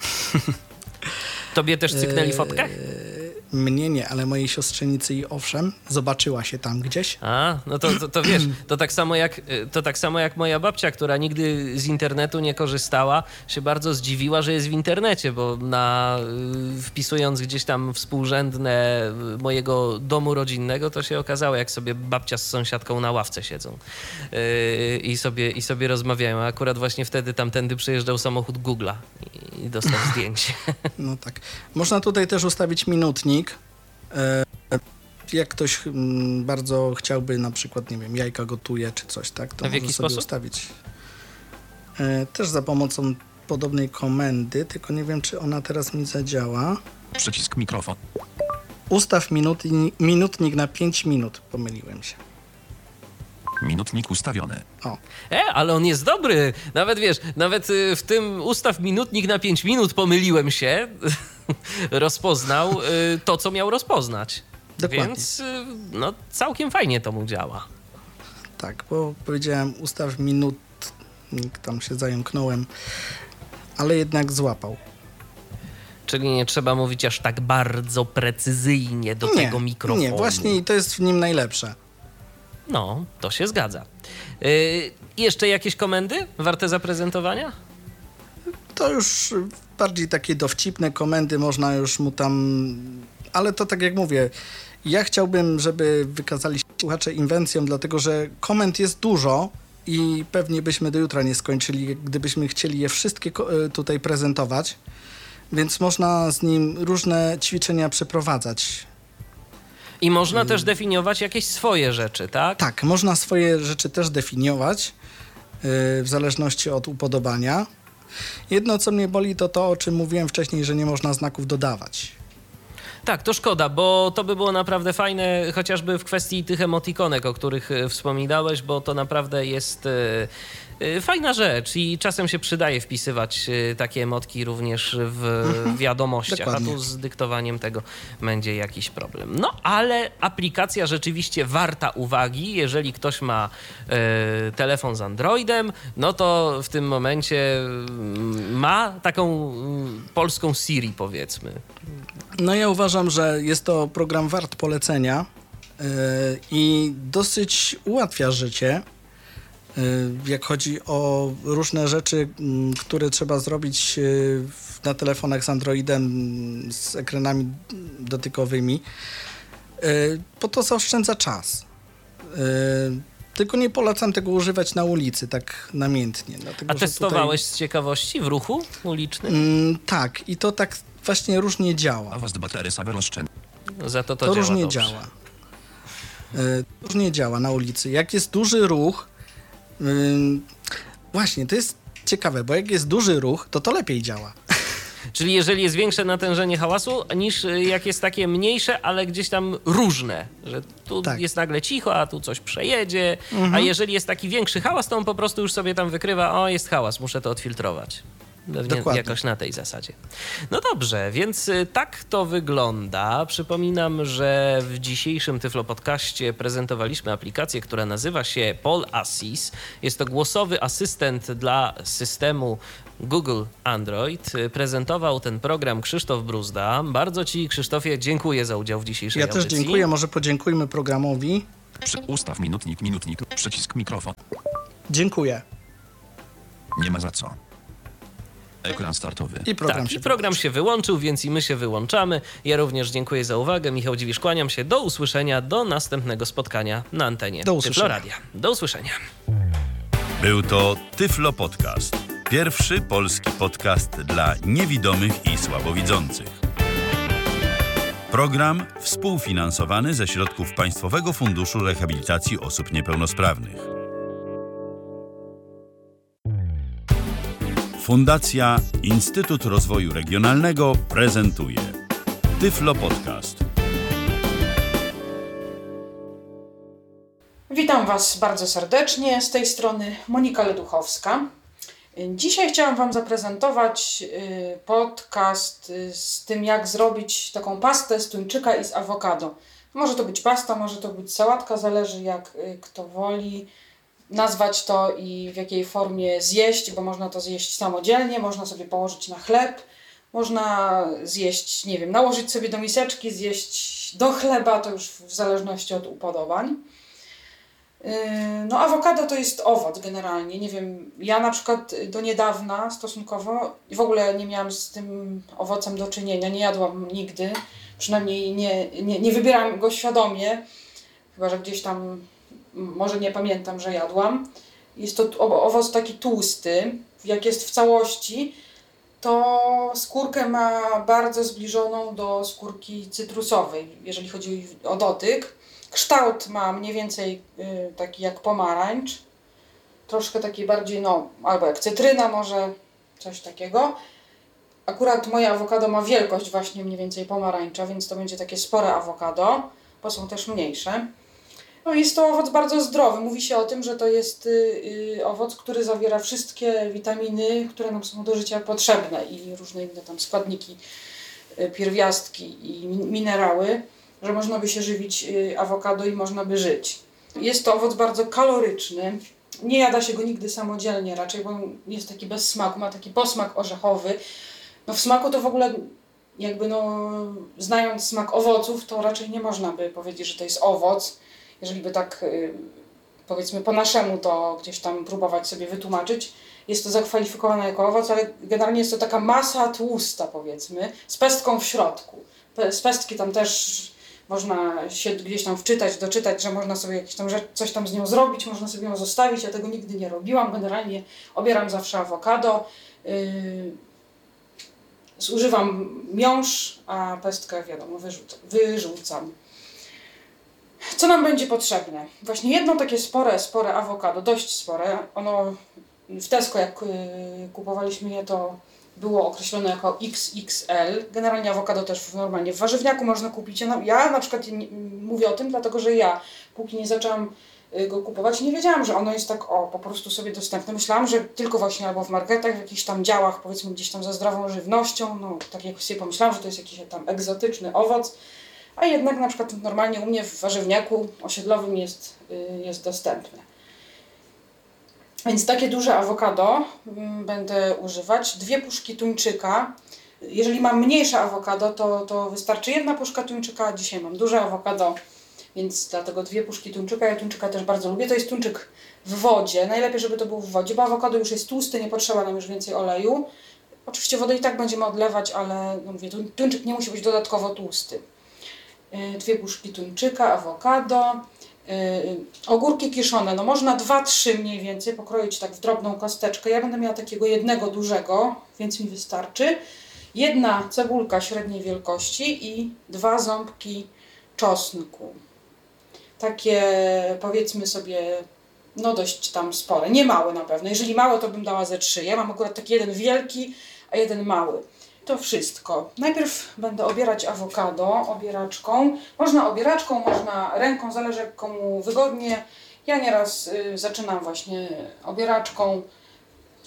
Tobie też cyknęli fotkę? Mnie nie, ale mojej siostrzenicy i owszem, zobaczyła się tam gdzieś. A, no to, to, to wiesz, to tak, samo jak, to tak samo jak moja babcia, która nigdy z internetu nie korzystała, się bardzo zdziwiła, że jest w internecie, bo na, y, wpisując gdzieś tam współrzędne y, mojego domu rodzinnego, to się okazało, jak sobie babcia z sąsiadką na ławce siedzą y, i, sobie, i sobie rozmawiają. A akurat właśnie wtedy tamtędy przyjeżdżał samochód Google'a i, i dostał zdjęcie. No tak. Można tutaj też ustawić minutnik. E, jak ktoś mm, bardzo chciałby na przykład, nie wiem, jajka gotuje czy coś, tak, to A w może jaki sobie sposób? ustawić. E, też za pomocą podobnej komendy, tylko nie wiem, czy ona teraz mi zadziała. Przycisk mikrofon. Ustaw minutni, minutnik na pięć minut. Pomyliłem się. Minutnik ustawiony. O, E, ale on jest dobry. Nawet wiesz, nawet y, w tym ustaw minutnik na pięć minut pomyliłem się. Rozpoznał y, to, co miał rozpoznać. Dokładnie. Więc y, no, całkiem fajnie to mu działa. tak, bo powiedziałem ustaw minutnik, tam się zająknąłem, ale jednak złapał. Czyli nie trzeba mówić aż tak bardzo precyzyjnie do nie, tego mikrofonu. Nie, właśnie i to jest w nim najlepsze. No, to się zgadza. Y, jeszcze jakieś komendy warte zaprezentowania? To już bardziej takie dowcipne komendy, można już mu tam... Ale to tak jak mówię, ja chciałbym, żeby wykazali się słuchacze inwencją, dlatego że komend jest dużo i pewnie byśmy do jutra nie skończyli, gdybyśmy chcieli je wszystkie ko- y, tutaj prezentować, więc można z nim różne ćwiczenia przeprowadzać. I można też definiować jakieś swoje rzeczy, tak? Tak, można swoje rzeczy też definiować yy, w zależności od upodobania. Jedno, co mnie boli, to to, o czym mówiłem wcześniej, że nie można znaków dodawać. Tak, to szkoda, bo to by było naprawdę fajne, chociażby w kwestii tych emotikonek, o których e, wspominałeś, bo to naprawdę jest e, e, fajna rzecz i czasem się przydaje wpisywać e, takie emotki również w wiadomościach, dokładnie. a tu z dyktowaniem tego będzie jakiś problem. No, ale aplikacja rzeczywiście warta uwagi, jeżeli ktoś ma e, telefon z Androidem, no to w tym momencie mm, ma taką mm, polską Siri, powiedzmy. No ja uważam, że jest to program wart polecenia yy, i dosyć ułatwia życie, yy, jak chodzi o różne rzeczy, yy, które trzeba zrobić yy, na telefonach z Androidem, yy, z ekranami dotykowymi, yy, bo to zaoszczędza czas. Yy, tylko nie polecam tego używać na ulicy tak namiętnie. Dlatego, A że testowałeś z ciekawości w ruchu ulicznym? Tutaj, mm, tak, i to tak właśnie różnie działa. A was batery sawer oszczędzi. Za to to, To działa różnie dobrze. działa. Y, różnie działa na ulicy. Jak jest duży ruch, y, właśnie, to jest ciekawe, bo jak jest duży ruch, to to lepiej działa. Czyli jeżeli jest większe natężenie hałasu niż y, jak jest takie mniejsze, ale gdzieś tam różne, że tu Tak. jest nagle cicho, a tu coś przejedzie, a jeżeli jest taki większy hałas, to on po prostu już sobie tam wykrywa, o jest hałas, muszę to odfiltrować. Pewnie Dokładnie. jakoś na tej zasadzie. No dobrze, więc y, tak to wygląda. Przypominam, że w dzisiejszym Tyflo Podcaście prezentowaliśmy aplikację, która nazywa się Paul Assist. Jest to głosowy asystent dla systemu Google Android. Y, Prezentował ten program Krzysztof Bruzda. Bardzo Ci, Krzysztofie, dziękuję za udział w dzisiejszej Ja audycji. też dziękuję. Może podziękujmy programowi. Przy, ustaw minutnik, minutnik, przycisk mikrofon. Dziękuję. Nie ma za co. Ekran startowy. I program Tak, się i program się wyłączył, więc i my się wyłączamy. Ja również dziękuję za uwagę. Michał Dziwisz, kłaniam się. Do usłyszenia, do następnego spotkania na antenie Do usłyszenia. Tyflo Radia. Do usłyszenia. Był to Tyflo Podcast. Pierwszy polski podcast dla niewidomych i słabowidzących. Program współfinansowany ze środków Państwowego Funduszu Rehabilitacji Osób Niepełnosprawnych. Fundacja Instytut Rozwoju Regionalnego prezentuje Tyflo Podcast. Witam Was bardzo serdecznie, z tej strony Monika Leduchowska. Dzisiaj chciałam Wam zaprezentować podcast z tym, jak zrobić taką pastę z tuńczyka i z awokado. Może to być pasta, może to być sałatka, zależy jak kto woli nazwać to i w jakiej formie zjeść, bo można to zjeść samodzielnie, można sobie położyć na chleb, można zjeść, nie wiem, nałożyć sobie do miseczki, zjeść do chleba, to już w zależności od upodobań. No awokado to jest owoc generalnie, nie wiem, ja na przykład do niedawna stosunkowo w ogóle nie miałam z tym owocem do czynienia, nie jadłam nigdy, przynajmniej nie, nie, nie wybieram go świadomie, chyba że gdzieś tam, może nie pamiętam, że jadłam. Jest to owoc taki tłusty, jak jest w całości, to skórkę ma bardzo zbliżoną do skórki cytrusowej, jeżeli chodzi o dotyk. Kształt ma mniej więcej y, taki jak pomarańcz, troszkę taki bardziej, no, albo jak cytryna może, coś takiego. Akurat moje awokado ma wielkość właśnie mniej więcej pomarańcza, więc to będzie takie spore awokado, bo są też mniejsze. No jest to owoc bardzo zdrowy. Mówi się o tym, że to jest y, y, owoc, który zawiera wszystkie witaminy, które nam są do życia potrzebne i różne inne tam składniki, y, pierwiastki i min- minerały, że można by się żywić y, awokado i można by żyć. Jest to owoc bardzo kaloryczny. Nie jada się go nigdy samodzielnie raczej, bo on jest taki bez smaku, ma taki posmak orzechowy. No w smaku to w ogóle jakby no, znając smak owoców, to raczej nie można by powiedzieć, że to jest owoc. Jeżeli by tak y, powiedzmy po naszemu to gdzieś tam próbować sobie wytłumaczyć, jest to zakwalifikowane jako owoc, ale generalnie jest to taka masa tłusta powiedzmy, z pestką w środku. Z pestki tam też można się gdzieś tam wczytać, doczytać, że można sobie jakieś tam rzecz, coś tam z nią zrobić, można sobie ją zostawić. Ja tego nigdy nie robiłam. Generalnie obieram zawsze awokado. Yy, zużywam miąższ, a pestkę wiadomo wyrzucam. wyrzucam. Co nam będzie potrzebne? Właśnie jedno takie spore, spore awokado, dość spore. Ono w Tesco jak yy, kupowaliśmy je, to było określone jako X X L. Generalnie awokado też normalnie w warzywniaku można kupić. Ja na, ja na przykład nie, mówię o tym, dlatego że ja, póki nie zaczęłam go kupować, nie wiedziałam, że ono jest tak o, po prostu sobie dostępne. Myślałam, że tylko właśnie albo w marketach, w jakichś tam działach, powiedzmy gdzieś tam za zdrową żywnością, no tak jak sobie pomyślałam, że to jest jakiś tam egzotyczny owoc, a jednak na przykład normalnie u mnie w warzywniaku osiedlowym jest, jest dostępne. Więc takie duże awokado będę używać. Dwie puszki tuńczyka. Jeżeli mam mniejsze awokado, to, to wystarczy jedna puszka tuńczyka. Dzisiaj mam duże awokado, więc dlatego dwie puszki tuńczyka. Ja tuńczyka też bardzo lubię. To jest tuńczyk w wodzie. Najlepiej, żeby to był w wodzie, bo awokado już jest tłusty, nie potrzeba nam już więcej oleju. Oczywiście wodę i tak będziemy odlewać, ale no mówię, tuńczyk nie musi być dodatkowo tłusty. Dwie puszki tuńczyka, awokado. Yy, ogórki kiszone, no można dwa trzy mniej więcej pokroić tak w drobną kosteczkę. Ja będę miała takiego jednego dużego, więc mi wystarczy. Jedna cebulka średniej wielkości i dwa ząbki czosnku. Takie powiedzmy sobie, no dość tam spore, nie małe na pewno. Jeżeli małe, to bym dała ze trzy. Ja mam akurat taki jeden wielki, a jeden mały. To wszystko. Najpierw będę obierać awokado obieraczką. Można obieraczką, można ręką, zależy jak komu wygodnie. Ja nieraz y, zaczynam właśnie obieraczką.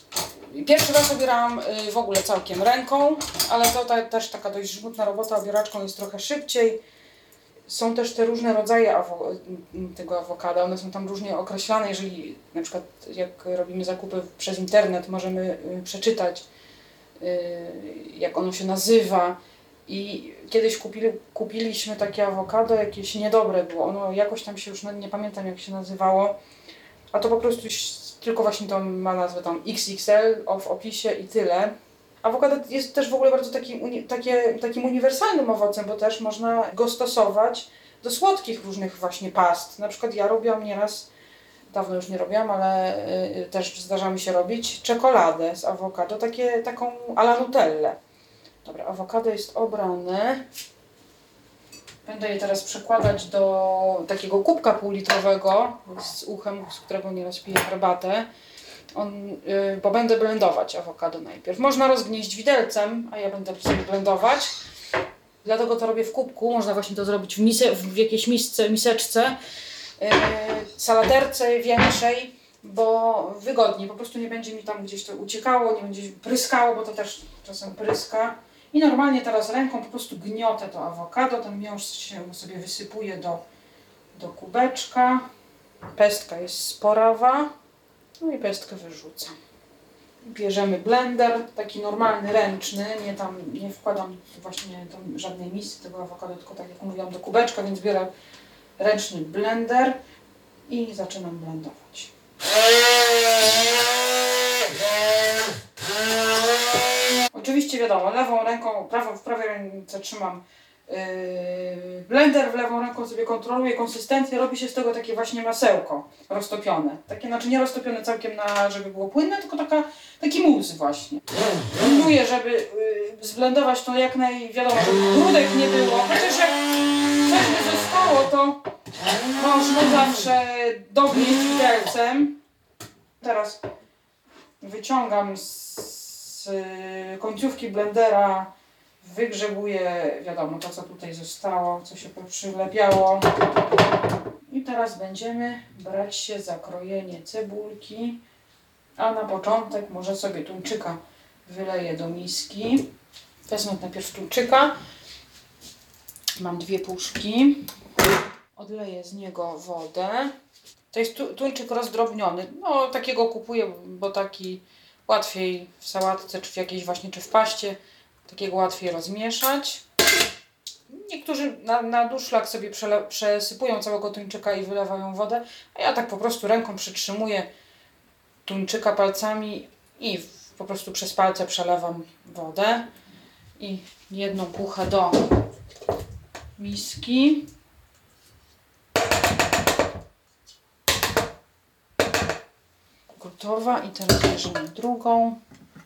Pierwszy raz obierałam w ogóle całkiem ręką, ale to ta, też taka dość żmudna robota, obieraczką jest trochę szybciej. Są też te różne rodzaje awo tego awokado, one są tam różnie określane, jeżeli na przykład jak robimy zakupy przez internet, możemy przeczytać, jak ono się nazywa. I kiedyś kupili, kupiliśmy takie awokado, jakieś niedobre było, ono jakoś tam się już, nie pamiętam jak się nazywało, a to po prostu tylko właśnie to ma nazwę tam X X L w opisie i tyle. Awokado jest też w ogóle bardzo takim, uni takie, takim uniwersalnym owocem, bo też można go stosować do słodkich różnych właśnie past. Na przykład ja robiłam nieraz, dawno już nie robiłam, ale y, też zdarza mi się robić czekoladę z awokado, takie, taką a la Nutellę. Dobra, awokado jest obrane. Będę je teraz przekładać do takiego kubka półlitrowego z uchem, z którego nieraz piję herbatę. On, yy, bo będę blendować awokado najpierw. Można rozgnieść widelcem, a ja będę sobie blendować. Dlatego to robię w kubku. Można właśnie to zrobić w, mise, w jakiejś misce, miseczce, yy, salaterce większej, bo wygodniej. Po prostu nie będzie mi tam gdzieś to uciekało, nie będzie pryskało, bo to też czasem pryska. I normalnie teraz ręką po prostu gniotę to awokado. Ten miąższ się sobie wysypuje do, do kubeczka. Pestka jest sporawa. No i pestkę wyrzucam. Bierzemy blender, taki normalny, ręczny, nie tam, nie wkładam właśnie tam żadnej misy tego awokado, tylko tak jak mówiłam do kubeczka, więc biorę ręczny blender i zaczynam blendować. Oczywiście wiadomo, lewą ręką, prawą, w prawej ręce trzymam Yy, blender, w lewą ręką sobie kontroluję konsystencję, robi się z tego takie właśnie masełko roztopione. Takie, znaczy nie roztopione całkiem na, żeby było płynne, tylko taka, taki mus właśnie. Pilnuję, żeby yy, zblendować to jak naj, wiadomo, żeby grudek nie było, chociaż jak coś by zostało, to można zawsze dognieść widelcem. Teraz wyciągam z, z końcówki blendera, wygrzebuję, wiadomo, to co tutaj zostało, co się przylepiało. I teraz będziemy brać się za krojenie cebulki. A na początek może sobie tuńczyka wyleję do miski. Wezmę najpierw tuńczyka. Mam dwie puszki. Odleję z niego wodę. To jest tu, tuńczyk rozdrobniony. No takiego kupuję, bo taki łatwiej w sałatce, czy w jakiejś właśnie, czy w paście. Takiego łatwiej rozmieszać. Niektórzy na, na duszlak sobie przele, przesypują całego tuńczyka i wylewają wodę, a ja tak po prostu ręką przytrzymuję tuńczyka palcami i w, po prostu przez palce przelewam wodę. I jedną puchę do miski. Gotowa. I teraz bierzemy drugą.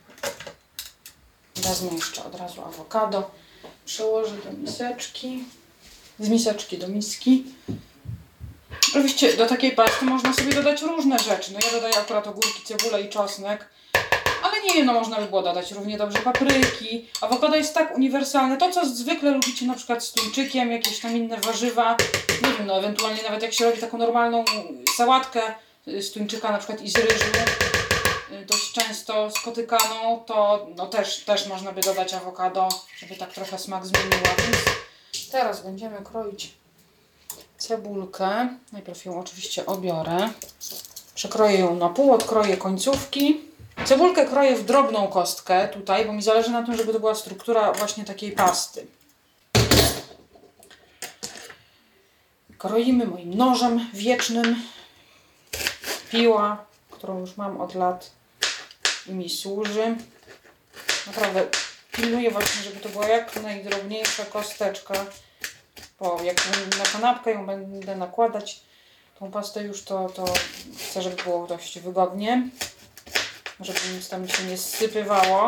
Wezmę jeszcze od razu awokado, przełożę do miseczki, z miseczki do miski. Oczywiście do takiej pasty można sobie dodać różne rzeczy. No ja dodaję akurat ogórki, cebulę i czosnek, ale nie wiem, no można by było dodać równie dobrze papryki. Awokado jest tak uniwersalne. To, co zwykle lubicie na przykład z tuńczykiem, jakieś tam inne warzywa, nie wiem, no ewentualnie nawet jak się robi taką normalną sałatkę z tuńczyka na przykład i z ryżu, dość często spotykaną, to no też, też można by dodać awokado, żeby tak trochę smak zmieniła. Więc teraz będziemy kroić cebulkę. Najpierw ją oczywiście obiorę. Przekroję ją na pół, odkroję końcówki. Cebulkę kroję w drobną kostkę tutaj, bo mi zależy na tym, żeby to była struktura właśnie takiej pasty. Kroimy moim nożem wiecznym. Piła, którą już mam od lat i mi służy. Naprawdę pilnuję właśnie, żeby to była jak najdrobniejsza kosteczka. Bo jak na kanapkę ją będę nakładać, tą pastę już, to, to chcę, żeby było dość wygodnie. Żeby nic tam się nie zsypywało.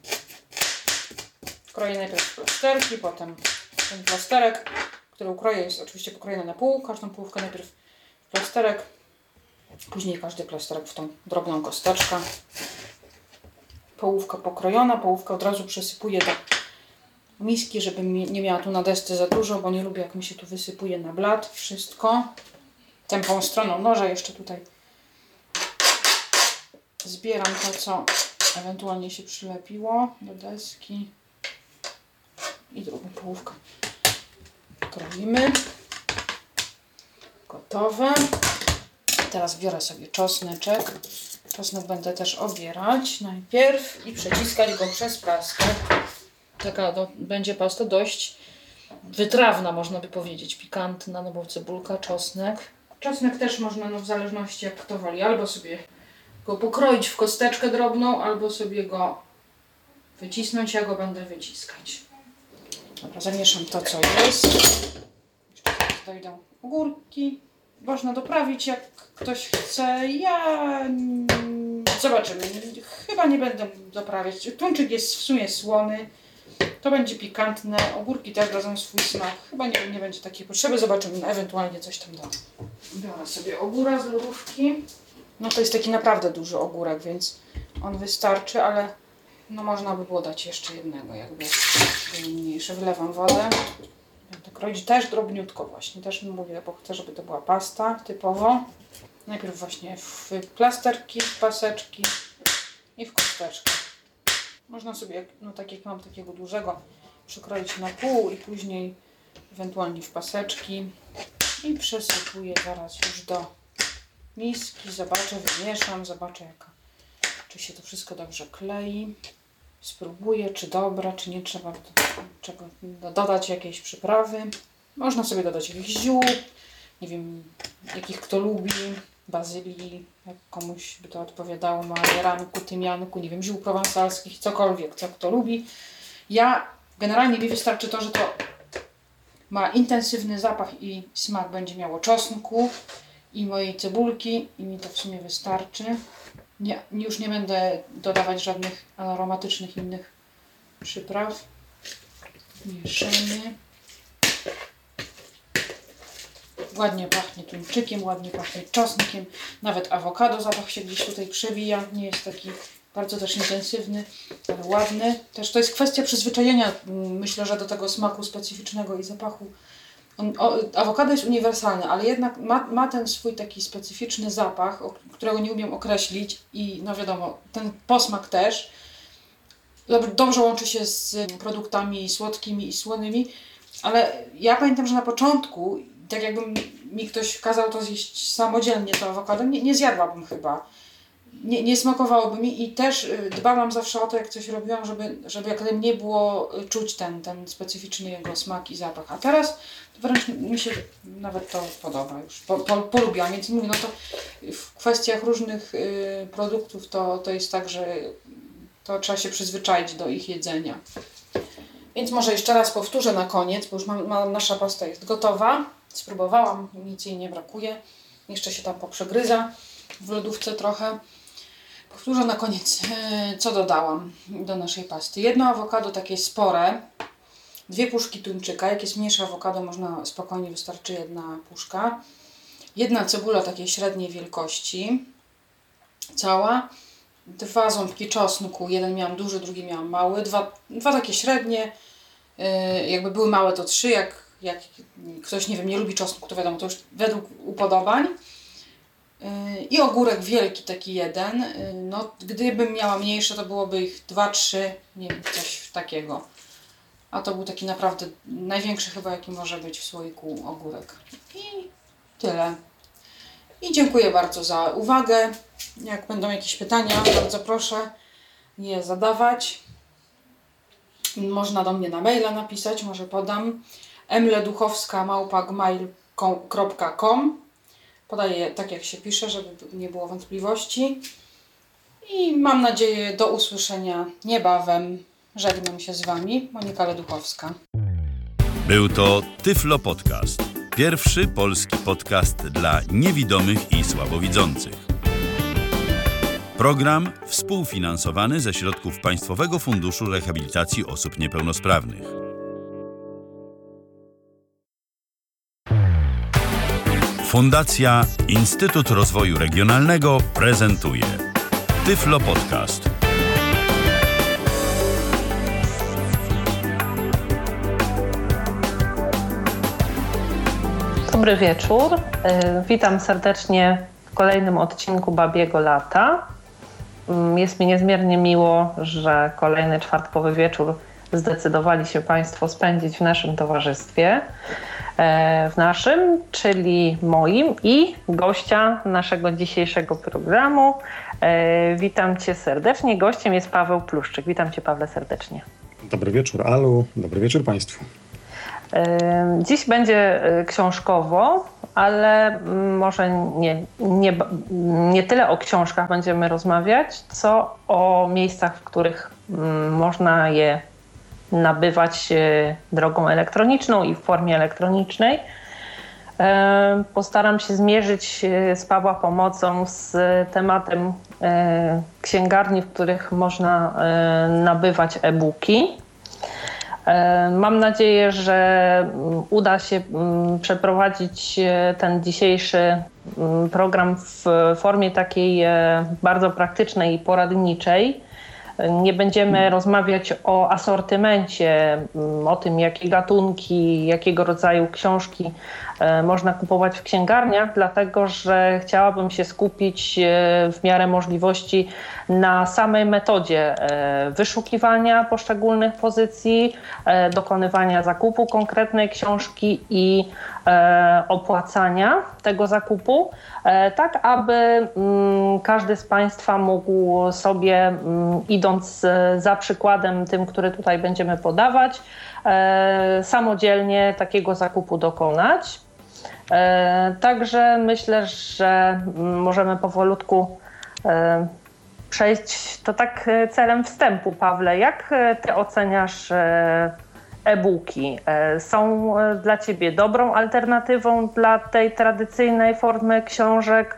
Kroję najpierw plasterki, potem ten plasterek, który ukroję, jest oczywiście pokrojony na pół. Każdą połówkę najpierw w plasterek. Później każdy plasterek w tą drobną kosteczkę. Połówka pokrojona, połówkę od razu przesypuję do miski, żeby nie miała tu na desce za dużo, bo nie lubię, jak mi się tu wysypuje na blat wszystko. Tępą stroną noża jeszcze tutaj zbieram to, co ewentualnie się przylepiło do deski. I drugą połówkę kroimy. Gotowe. Teraz biorę sobie czosneczek. Czosnek będę też obierać najpierw i przeciskać go przez praskę. Taka no, będzie pasta dość wytrawna, można by powiedzieć, pikantna, no bo cebulka, czosnek. Czosnek też można, no w zależności jak kto woli, albo sobie go pokroić w kosteczkę drobną, albo sobie go wycisnąć, ja go będę wyciskać. Dobra, zamieszam to, co jest. Jeszcze dojdą ogórki. Można doprawić, jak ktoś chce. Ja... Zobaczymy. Chyba nie będę doprawiać. Tuńczyk jest w sumie słony. To będzie pikantne. Ogórki też dadzą swój smak. Chyba nie, nie będzie takiej potrzeby. Zobaczymy. Ewentualnie coś tam dam. Biorę sobie ogóra z lodówki. No to jest taki naprawdę duży ogórek, więc on wystarczy, ale no można by było dać jeszcze jednego, jakby był mniejszy. Wylewam wodę. Będę kroić też drobniutko właśnie. Też mówię, bo chcę, żeby to była pasta typowo. Najpierw właśnie w plasterki, w paseczki i w kosteczkę. Można sobie, no tak jak mam takiego dużego, przykroić na pół i później ewentualnie w paseczki. I przesypuję zaraz już do miski. Zobaczę, wymieszam, zobaczę jaka, czy się to wszystko dobrze klei. Spróbuję, czy dobre, czy nie trzeba do, czego, dodać jakiejś przyprawy. Można sobie dodać jakichś ziół, nie wiem, jakich kto lubi, bazylii, jak komuś by to odpowiadało, majeranku, tymianku, nie wiem, ziół prowansalskich, cokolwiek, co kto lubi. Ja, generalnie mi wystarczy to, że to ma intensywny zapach i smak będzie miało czosnku i mojej cebulki i mi to w sumie wystarczy. Nie, już nie będę dodawać żadnych aromatycznych innych przypraw. Mieszamy. Ładnie pachnie tuńczykiem, ładnie pachnie czosnkiem. Nawet awokado zapach się gdzieś tutaj przewija. Nie jest taki bardzo też intensywny, ale ładny. Też to jest kwestia przyzwyczajenia, myślę, że do tego smaku specyficznego i zapachu. On, o, awokado jest uniwersalny, ale jednak ma, ma ten swój taki specyficzny zapach, o, którego nie umiem określić i no wiadomo, ten posmak też. Dobrze łączy się z produktami słodkimi i słonymi, ale ja pamiętam, że na początku, tak jakby mi ktoś kazał to zjeść samodzielnie, to awokado, nie, nie zjadłabym chyba. Nie, nie smakowałoby mi i też dbałam zawsze o to, jak coś robiłam, żeby, żeby jak nie było czuć ten, ten specyficzny jego smak i zapach. A teraz wręcz mi się nawet to podoba już, po, po, polubiłam, więc mówię, no to w kwestiach różnych y, produktów to, to jest tak, że to trzeba się przyzwyczaić do ich jedzenia. Więc może jeszcze raz powtórzę na koniec, bo już mam, ma, nasza pasta jest gotowa. Spróbowałam, nic jej nie brakuje. Jeszcze się tam poprzegryza w lodówce trochę. Powtórzę na koniec, co dodałam do naszej pasty. Jedno awokado takie spore, dwie puszki tuńczyka. Jak jest mniejsze awokado, można spokojnie, wystarczy jedna puszka. Jedna cebula takiej średniej wielkości, cała. Dwa ząbki czosnku, jeden miałam duży, drugi miałam mały. Dwa, dwa takie średnie, jakby były małe to trzy, jak, jak ktoś, nie wiem, nie lubi czosnku, to wiadomo, to już według upodobań. I ogórek wielki, taki jeden. No, gdybym miała mniejsze, to byłoby ich dwa, trzy, nie wiem, coś takiego. A to był taki naprawdę największy chyba, jaki może być w słoiku ogórek. I tyle. I dziękuję bardzo za uwagę. Jak będą jakieś pytania, bardzo proszę je zadawać. Można do mnie na maila napisać, może podam. emleduchowska małpa gmail kropka com. Podaję tak, jak się pisze, żeby nie było wątpliwości. I mam nadzieję do usłyszenia niebawem. Żegnam się z Wami, Monika Leduchowska. Był to Tyflo Podcast. Pierwszy polski podcast dla niewidomych i słabowidzących. Program współfinansowany ze środków Państwowego Funduszu Rehabilitacji Osób Niepełnosprawnych. Fundacja Instytut Rozwoju Regionalnego prezentuje Tyflo Podcast. Dobry wieczór. Witam serdecznie w kolejnym odcinku Babiego Lata. Jest mi niezmiernie miło, że kolejny czwartkowy wieczór zdecydowali się Państwo spędzić w naszym towarzystwie, w naszym, czyli moim i gościa naszego dzisiejszego programu. Witam Cię serdecznie. Gościem jest Paweł Pluszczyk. Witam Cię, Pawle, serdecznie. Dobry wieczór, Alu. Dobry wieczór Państwu. Dziś będzie książkowo, ale może nie, nie, nie tyle o książkach będziemy rozmawiać, co o miejscach, w których można je nabywać drogą elektroniczną i w formie elektronicznej. Postaram się zmierzyć z Pawła pomocą z tematem księgarni, w których można nabywać e-booki. Mam nadzieję, że uda się przeprowadzić ten dzisiejszy program w formie takiej bardzo praktycznej i poradniczej. Nie będziemy rozmawiać o asortymencie, o tym, jakie gatunki, jakiego rodzaju książki można kupować w księgarniach, dlatego że chciałabym się skupić w miarę możliwości na samej metodzie wyszukiwania poszczególnych pozycji, dokonywania zakupu konkretnej książki i opłacania tego zakupu, tak aby każdy z Państwa mógł sobie, idąc za przykładem tym, który tutaj będziemy podawać, samodzielnie takiego zakupu dokonać. Także myślę, że możemy powolutku przejść to tak celem wstępu. Pawle, jak Ty oceniasz e-booki? Są dla Ciebie dobrą alternatywą dla tej tradycyjnej formy książek?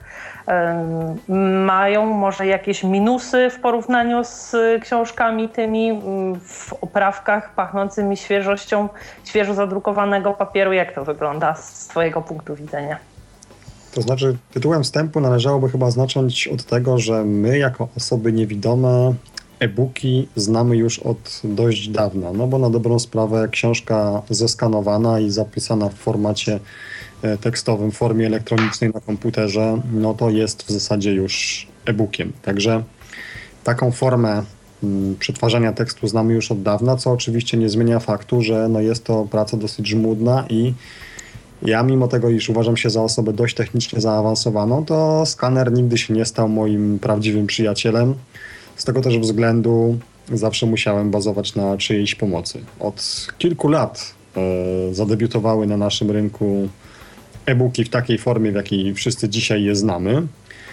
Mają może jakieś minusy w porównaniu z książkami tymi w oprawkach pachnącymi świeżością świeżo zadrukowanego papieru? Jak to wygląda z Twojego punktu widzenia? To znaczy, tytułem wstępu należałoby chyba zacząć od tego, że my jako osoby niewidome e-booki znamy już od dość dawna, no bo na dobrą sprawę książka zeskanowana i zapisana w formacie tekstowym, w formie elektronicznej na komputerze, no to jest w zasadzie już e-bookiem. Także taką formę m, przetwarzania tekstu znamy już od dawna, co oczywiście nie zmienia faktu, że no jest to praca dosyć żmudna i ja mimo tego, iż uważam się za osobę dość technicznie zaawansowaną, to skaner nigdy się nie stał moim prawdziwym przyjacielem. Z tego też względu zawsze musiałem bazować na czyjejś pomocy. Od kilku lat e, zadebiutowały na naszym rynku e-booki w takiej formie, w jakiej wszyscy dzisiaj je znamy.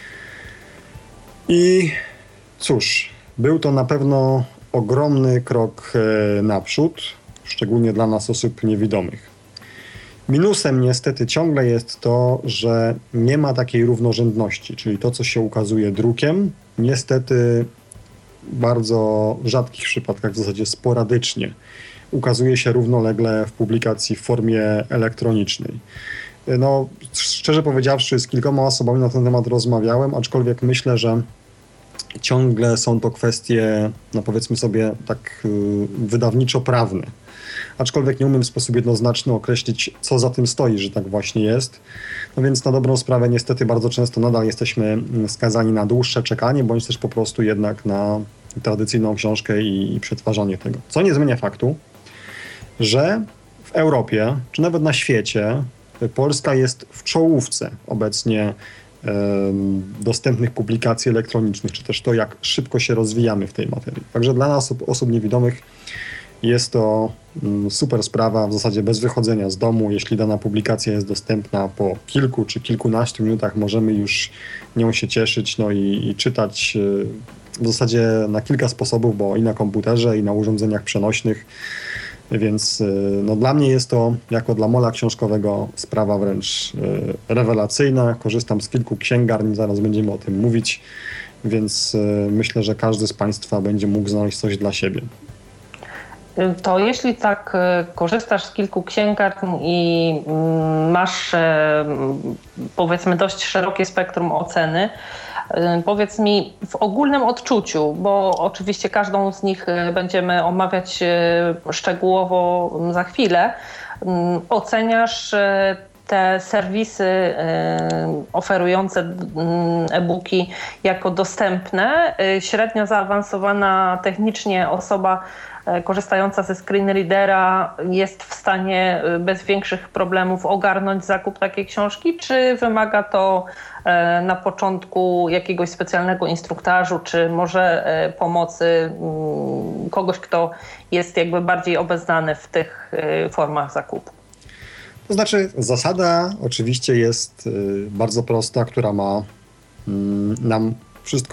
I cóż, był to na pewno ogromny krok e, naprzód, szczególnie dla nas osób niewidomych. Minusem niestety ciągle jest to, że nie ma takiej równorzędności, czyli to, co się ukazuje drukiem, niestety w bardzo rzadkich przypadkach, w zasadzie sporadycznie, ukazuje się równolegle w publikacji w formie elektronicznej. No, szczerze powiedziawszy, z kilkoma osobami na ten temat rozmawiałem, aczkolwiek myślę, że ciągle są to kwestie, no powiedzmy sobie, tak wydawniczo-prawne. Aczkolwiek nie umiem w sposób jednoznaczny określić, co za tym stoi, że tak właśnie jest. No więc na dobrą sprawę niestety bardzo często nadal jesteśmy skazani na dłuższe czekanie, bądź też po prostu jednak na tradycyjną książkę i, i przetwarzanie tego. Co nie zmienia faktu, że w Europie, czy nawet na świecie, Polska jest w czołówce obecnie e, dostępnych publikacji elektronicznych, czy też to, jak szybko się rozwijamy w tej materii. Także dla nas, osób niewidomych, jest to super sprawa, w zasadzie bez wychodzenia z domu. Jeśli dana publikacja jest dostępna po kilku czy kilkunastu minutach, możemy już nią się cieszyć, no i, i czytać w zasadzie na kilka sposobów, bo i na komputerze, i na urządzeniach przenośnych. Więc no, dla mnie jest to, jako dla mola książkowego, sprawa wręcz rewelacyjna. Korzystam z kilku księgarni, zaraz będziemy o tym mówić, więc myślę, że każdy z Państwa będzie mógł znaleźć coś dla siebie. To jeśli tak korzystasz z kilku księgarni i masz, powiedzmy, dość szerokie spektrum oceny, powiedz mi w ogólnym odczuciu, bo oczywiście każdą z nich będziemy omawiać szczegółowo za chwilę, oceniasz te serwisy oferujące e-booki jako dostępne. Średnio zaawansowana technicznie osoba korzystająca ze screen readera jest w stanie bez większych problemów ogarnąć zakup takiej książki, czy wymaga to na początku jakiegoś specjalnego instruktażu, czy może pomocy kogoś, kto jest jakby bardziej obeznany w tych formach zakupu? To znaczy, zasada oczywiście jest bardzo prosta, która ma nam